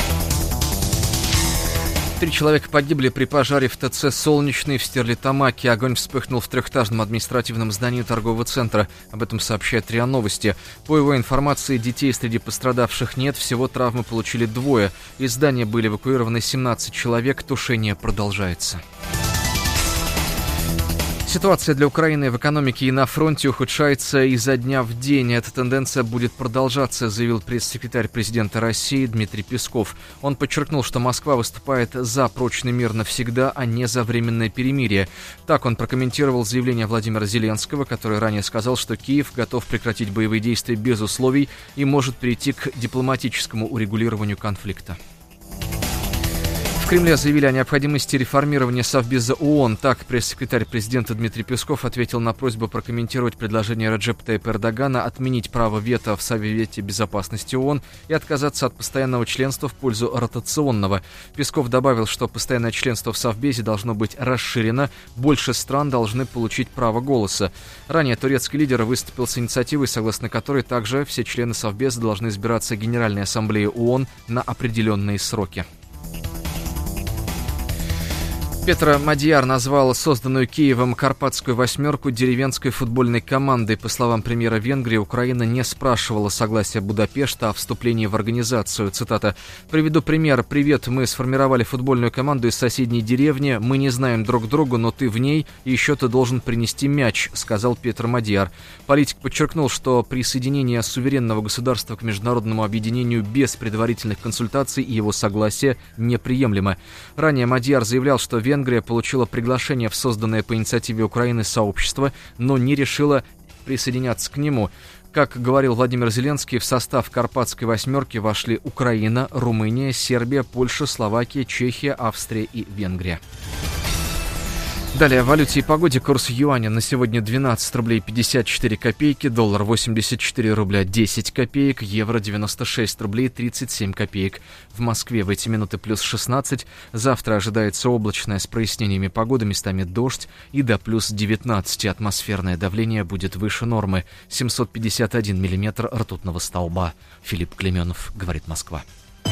3 человека погибли при пожаре в ТЦ «Солнечный» в Стерлитамаке. Огонь вспыхнул в 3-этажном административном здании торгового центра. Об этом сообщает РИА Новости. По его информации, детей среди пострадавших нет. Всего травмы получили 2. Из здания были эвакуированы 17 человек. Тушение продолжается. Ситуация для Украины в экономике и на фронте ухудшается изо дня в день. Эта тенденция будет продолжаться, заявил пресс-секретарь президента России Дмитрий Песков. Он подчеркнул, что Москва выступает за прочный мир навсегда, а не за временное перемирие. Так он прокомментировал заявление Владимира Зеленского, который ранее сказал, что Киев готов прекратить боевые действия без условий и может перейти к дипломатическому урегулированию конфликта. В Кремле заявили о необходимости реформирования Совбеза ООН. Так, пресс-секретарь президента Дмитрий Песков ответил на просьбу прокомментировать предложение Реджепа Тайипа Эрдогана отменить право вето в Совете Безопасности ООН и отказаться от постоянного членства в пользу ротационного. Песков добавил, что постоянное членство в Совбезе должно быть расширено, больше стран должны получить право голоса. Ранее турецкий лидер выступил с инициативой, согласно которой также все члены Совбеза должны избираться Генеральной Ассамблеей ООН на определенные сроки. Петр Мадияр назвал созданную Киевом «Карпатскую восьмерку» деревенской футбольной командой. По словам премьера Венгрии, Украина не спрашивала согласия Будапешта о вступлении в организацию. Цитата. «Приведу пример. Привет, мы сформировали футбольную команду из соседней деревни. Мы не знаем друг друга, но ты в ней, и еще ты должен принести мяч», сказал Петр Мадияр. Политик подчеркнул, что присоединение суверенного государства к международному объединению без предварительных консультаций и его согласия неприемлемо. Ранее Мадияр заявлял, что Венгрия получила приглашение в созданное по инициативе Украины сообщество, но не решила присоединяться к нему. Как говорил Владимир Зеленский, в состав Карпатской восьмерки вошли Украина, Румыния, Сербия, Польша, Словакия, Чехия, Австрия и Венгрия. Далее о валюте и погоде. Курс юаня на сегодня 12 рублей 54 копейки, доллар 84 рубля 10 копеек, евро 96 рублей 37 копеек. В Москве в эти минуты плюс 16. Завтра ожидается облачное с прояснениями погоды, местами дождь и до плюс 19. Атмосферное давление будет выше нормы. 751 миллиметр ртутного столба. Филипп Клеменов, говорит Москва.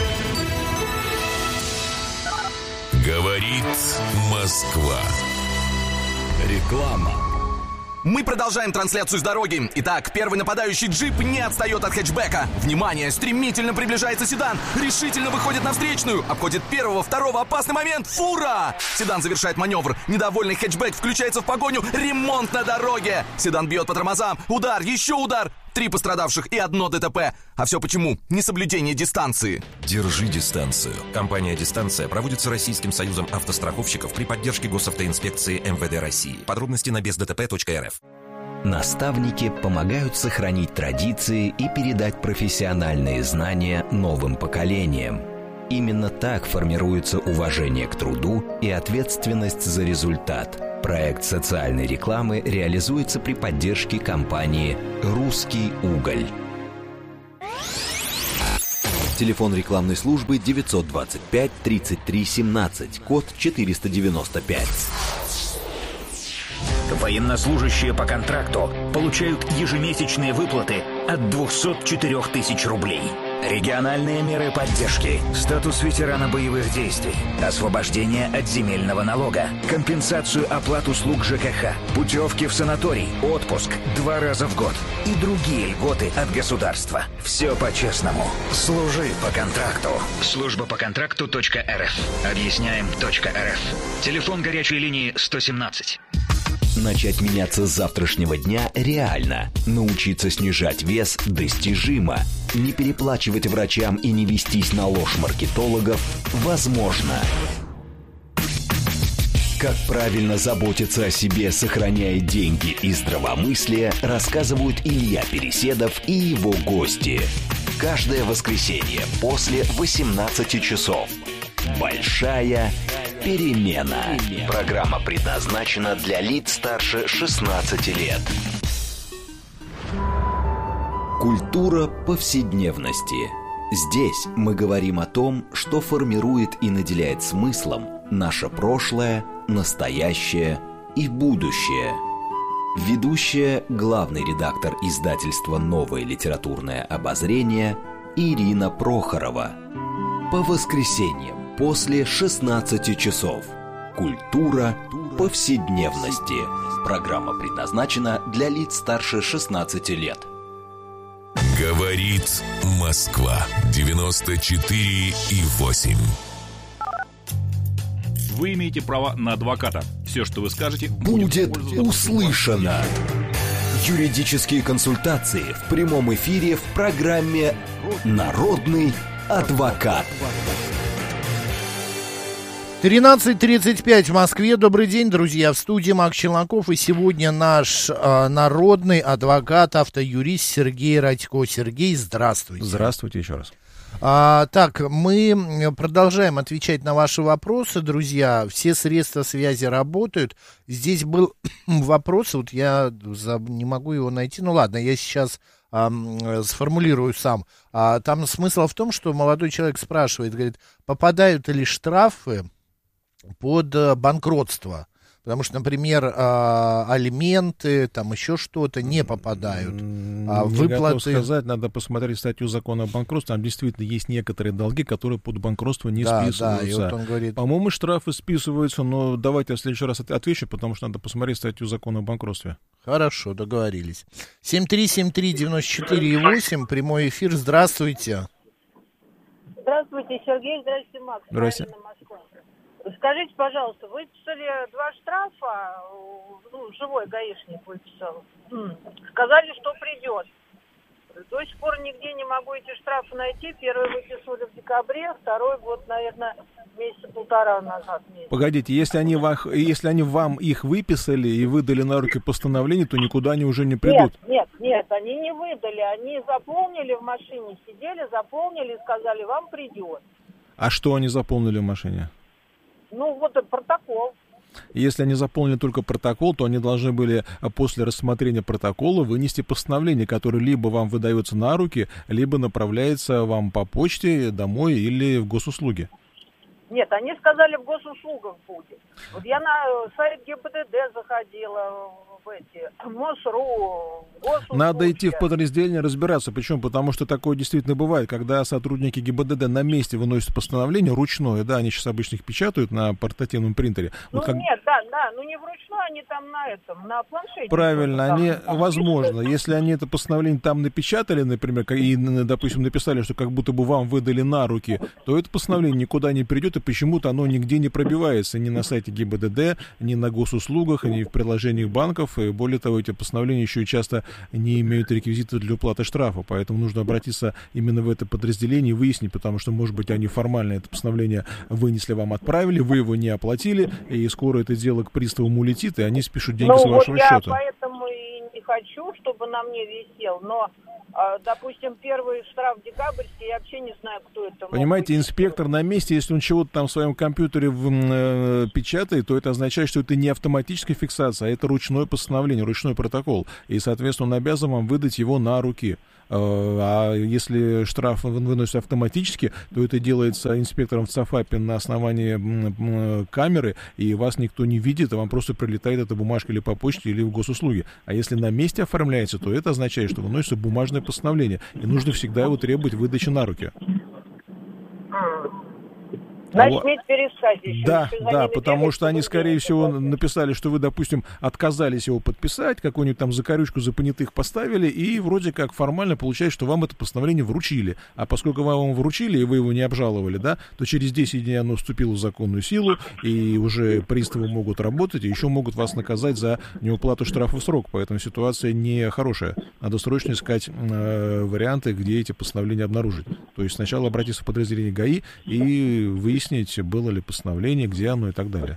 Говорит Москва. Реклама. Мы продолжаем трансляцию с дороги. Итак, первый нападающий джип не отстает от хэтчбека. Внимание, стремительно приближается седан. Решительно выходит на встречную. Обходит первого, второго. Опасный момент. Фура! Седан завершает маневр. Недовольный хэтчбек включается в погоню. Ремонт на дороге. Седан бьет по тормозам. Удар, еще удар. 3 пострадавших и 1 ДТП. А все почему? Несоблюдение дистанции. Держи дистанцию. Компания «Дистанция» проводится Российским союзом автостраховщиков при поддержке госавтоинспекции МВД России. Подробности на бездтп.рф. Наставники помогают сохранить традиции и передать профессиональные знания новым поколениям. Именно так формируется уважение к труду и ответственность за результат. Проект социальной рекламы реализуется при поддержке компании «Русский уголь». Телефон рекламной службы 925 33 17, код 495. Военнослужащие по контракту получают ежемесячные выплаты от 204 тысяч рублей. Региональные меры поддержки, статус ветерана боевых действий, освобождение от земельного налога, компенсацию оплат услуг ЖКХ, путевки в санаторий, отпуск 2 раза в год и другие льготы от государства. Все по-честному. Служи по контракту. Служба по контракту.рф. Объясняем.рф. Телефон горячей линии 117. Начать меняться с завтрашнего дня реально. Научиться снижать вес достижимо. Не переплачивать врачам и не вестись на ложь маркетологов возможно. Как правильно заботиться о себе, сохраняя деньги и здравомыслие, рассказывают Илья Переседов и его гости. Каждое воскресенье после 18 часов. Большая перемена. Программа предназначена для лиц старше 16 лет. Культура повседневности. Здесь мы говорим о том, что формирует и наделяет смыслом наше прошлое, настоящее и будущее. Ведущая, главный редактор издательства «Новое литературное обозрение» Ирина Прохорова. По воскресеньям после 16 часов. Культура повседневности. Программа предназначена для лиц старше 16 лет. Говорит Москва. 94,8. Вы имеете право на адвоката. Все, что вы скажете, будет услышано. Юридические консультации в прямом эфире в программе «Народный адвокат». 13:35 в Москве. Добрый день, друзья. В студии Макс Челноков. И сегодня наш народный адвокат, автоюрист Сергей Радько. Сергей, здравствуйте. Здравствуйте еще раз. Так, мы продолжаем отвечать на ваши вопросы, друзья. Все средства связи работают. Здесь был вопрос, вот я не могу его найти. Ну ладно, я сейчас сформулирую сам. Там смысл в том, что молодой человек спрашивает, говорит, попадают ли штрафы под банкротство? Потому что, например, алименты, там еще что-то не попадают. Не готов сказать, надо посмотреть статью закона о банкротстве. Там действительно есть некоторые долги, которые под банкротство не списываются. Да, и вот он говорит... По-моему, штрафы списываются, но давайте я в следующий раз отвечу, потому что надо посмотреть статью закона о банкротстве. Хорошо, договорились. 7373948, прямой эфир. Здравствуйте. Здравствуйте, Сергей. Здравствуйте, Макс. Здравствуйте. Скажите, пожалуйста, выписали 2 штрафа, живой гаишник выписал. Сказали, что придет. До сих пор нигде не могу эти штрафы найти. Первый выписывали в декабре, второй вот, наверное, месяца полтора назад. Погодите, если они вам их выписали и выдали на руки постановление, то никуда они уже не придут. Нет, они не выдали. Они заполнили в машине, сидели, заполнили и сказали, вам придет. А что они заполнили в машине? Ну, вот и протокол. Если они заполнили только протокол, то они должны были после рассмотрения протокола вынести постановление, которое либо вам выдается на руки, либо направляется вам по почте домой или в госуслуги. Нет, они сказали, в госуслугах будет. Вот я на сайт ГИБДД заходила, в эти, МОСРУ, госуслуги. Надо идти в подразделение разбираться. Почему? Потому что такое действительно бывает, когда сотрудники ГИБДД на месте выносят постановление ручное, да, они сейчас обычно их печатают на портативном принтере. Ну, вот нет, ну не вручную, они там на планшете. Правильно, они, возможно, если они это постановление там напечатали, например, и, допустим, написали, что как будто бы вам выдали на руки, то это постановление никуда не придет, и почему-то оно нигде не пробивается, ни на сайте ГИБДД, ни на госуслугах, ни в приложениях банков, и более того, эти постановления еще и часто не имеют реквизитов для уплаты штрафа, поэтому нужно обратиться именно в это подразделение и выяснить, потому что, может быть, они формально это постановление вынесли, вам отправили, вы его не оплатили, и скоро это дело к приставам улетит, и они спишут деньги с вашего счета. Я поэтому и не хочу, чтобы на мне висел, но, допустим, первый штраф декабрьский, я вообще не знаю, кто это. Понимаете, инспектор на месте, если он чего-то там в своем компьютере печатает, то это означает, что это не автоматическая фиксация, а это ручное постановление, ручной протокол. И, соответственно, он обязан вам выдать его на руки. А если штраф выносится автоматически, то это делается инспектором в ЦАФАПе на основании камеры, и вас никто не видит, а вам просто прилетает эта бумажка или по почте, или в госуслуги. А если на месте оформляется, то это означает, что выносится бумажное постановление, и нужно всегда его требовать выдачи на руки. Значит, мне переслать еще. Да, потому что они, скорее всего, написали, что вы, допустим, отказались его подписать, какую-нибудь там закорючку за понятых поставили, и вроде как формально получается, что вам это постановление вручили. А поскольку вам его вручили, и вы его не обжаловали, да, то через 10 дней оно вступило в законную силу, и уже приставы могут работать, и еще могут вас наказать за неуплату штрафа в срок. Поэтому ситуация нехорошая. Надо срочно искать варианты, где эти постановления обнаружить. То есть сначала обратиться в подразделение ГАИ и выяснить, было ли постановление, где оно и так далее.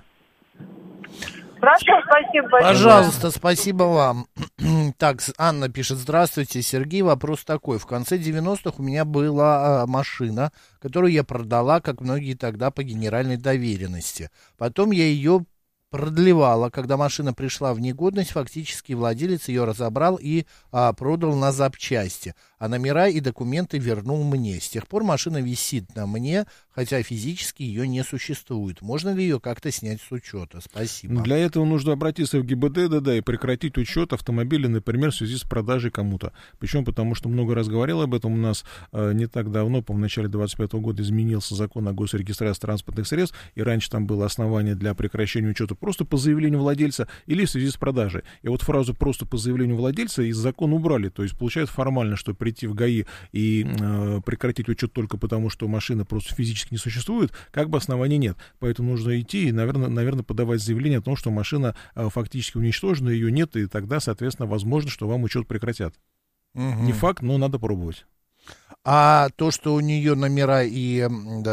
Хорошо, спасибо большое. Пожалуйста, спасибо вам. Так, Анна пишет: здравствуйте, Сергей, вопрос такой. В конце 90-х у меня была машина, которую я продала, как многие тогда, по генеральной доверенности. Потом я ее продлевала. Когда машина пришла в негодность, фактически владелец ее разобрал и продал на запчасти, а номера и документы вернул мне. С тех пор машина висит на мне, хотя физически ее не существует. Можно ли ее как-то снять с учета? Спасибо. Для этого нужно обратиться в ГИБДД, и прекратить учет автомобиля, например, в связи с продажей кому-то. Почему? Потому что много раз говорил об этом. У нас не так давно, в начале 2025 года, изменился закон о госрегистрации транспортных средств, и раньше там было основание для прекращения учета просто по заявлению владельца или в связи с продажей. И вот фразу «просто по заявлению владельца» из закона убрали. То есть получается формально, что прийти в ГАИ и прекратить учет только потому, что машина просто физически не существует, как бы оснований нет. Поэтому нужно идти и, наверное, подавать заявление о том, что машина фактически уничтожена, ее нет, и тогда, соответственно, возможно, что вам учет прекратят. Не факт, но надо пробовать. А то, что у нее номера и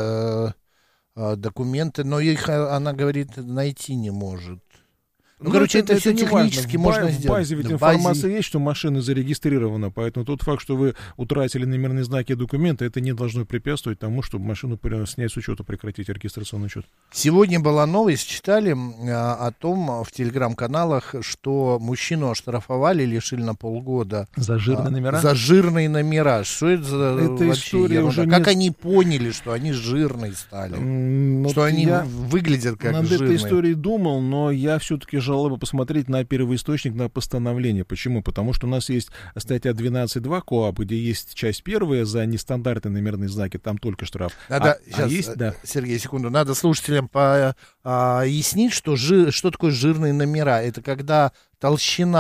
документы, но их, она говорит, найти не может. Ну, короче, это все технически можно сделать. В базе ведь информация есть, что машина зарегистрирована, поэтому тот факт, что вы утратили номерные знаки и документы, это не должно препятствовать тому, чтобы машину снять с учета, прекратить регистрационный учет. Сегодня была новость, читали о том в телеграм-каналах, что мужчину оштрафовали, лишили на полгода. За жирные номера? За жирные номера. Что это за вообще история уже как они поняли, что они жирные стали? Что они выглядят как жирные? Над этой историей думал, но я все-таки желал бы посмотреть на первоисточник, на постановление. Почему? Потому что у нас есть статья 12.2 КоАП, где есть часть первая за нестандартные номерные знаки, там только штраф. Сергей, секунду, надо слушателям пояснить, что такое жирные номера. Это когда толщина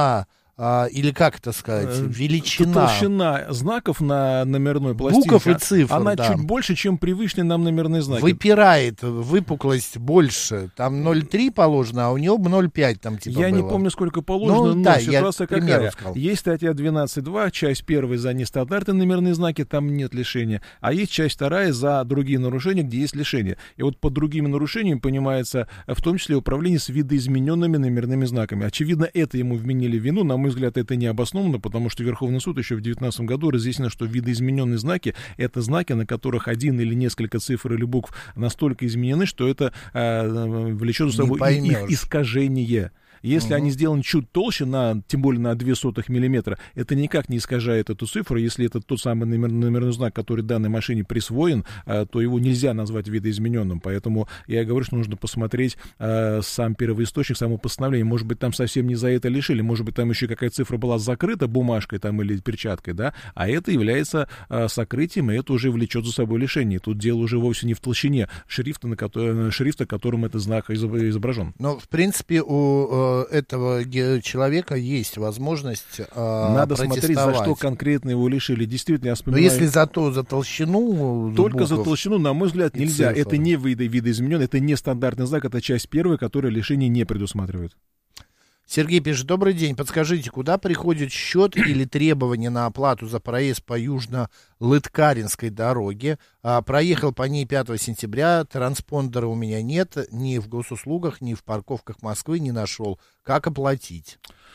или как это сказать, величина. Толщина знаков на номерной пластинке. Букв и цифр, она да. чуть больше, чем привычные нам номерные знаки. Выпирает, выпуклость больше. Там 0,3 положено, а у него 0,5 там типа Я было. не помню, сколько положено, но да, ситуация какая. сказал. Есть статья 12.2, часть 1 за нестандартные номерные знаки, там нет лишения. А есть часть 2 за другие нарушения, где есть лишение. И вот под другими нарушениями понимается в том числе управление с видоизмененными номерными знаками. Очевидно, это ему вменили в вину. На мой взгляд, это не обоснованно, потому что Верховный суд еще в 2019 году разъяснил, что видоизмененные знаки — это знаки, на которых один или несколько цифр или букв настолько изменены, что это влечет за собой их искажение. Если они сделаны чуть толще, тем более на 0,02 миллиметра, это никак не искажает эту цифру. Если это тот самый номерной знак, который данной машине присвоен, то его нельзя назвать видоизмененным. Поэтому я говорю, что нужно посмотреть сам первоисточник, само постановление. Может быть, там совсем не за это лишили, может быть, там еще какая цифра была закрыта бумажкой там, или перчаткой, да, а это является сокрытием, и это уже влечет за собой лишение. Тут дело уже вовсе не в толщине шрифта, которым этот знак изображен. Но, в принципе, у этого человека есть возможность надо смотреть, за что конкретно его лишили. Действительно, я вспоминаю... Но если за толщину... Только за толщину, на мой взгляд, нельзя. Это не видоизменен, это не стандартный знак, это часть 1, которая лишение не предусматривает. Сергей пишет: добрый день, подскажите, куда приходит счет или требование на оплату за проезд по Южно-Лыткаринской дороге? Проехал по ней 5 сентября, транспондера у меня нет, ни в госуслугах, ни в парковках Москвы не нашел. Как оплатить?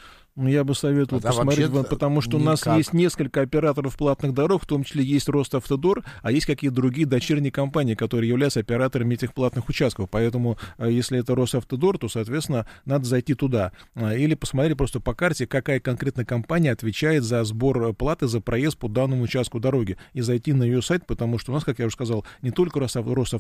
Я бы советовал посмотреть, потому что у нас есть несколько операторов платных дорог, в том числе есть Росавтодор, а есть какие-то другие дочерние компании, которые являются операторами этих платных участков. Поэтому, если это Росавтодор, то, соответственно, надо зайти туда. Или посмотреть просто по карте, какая конкретно компания отвечает за сбор платы за проезд по данному участку дороги. И зайти на ее сайт, потому что у нас, как я уже сказал, не только Росавтодор,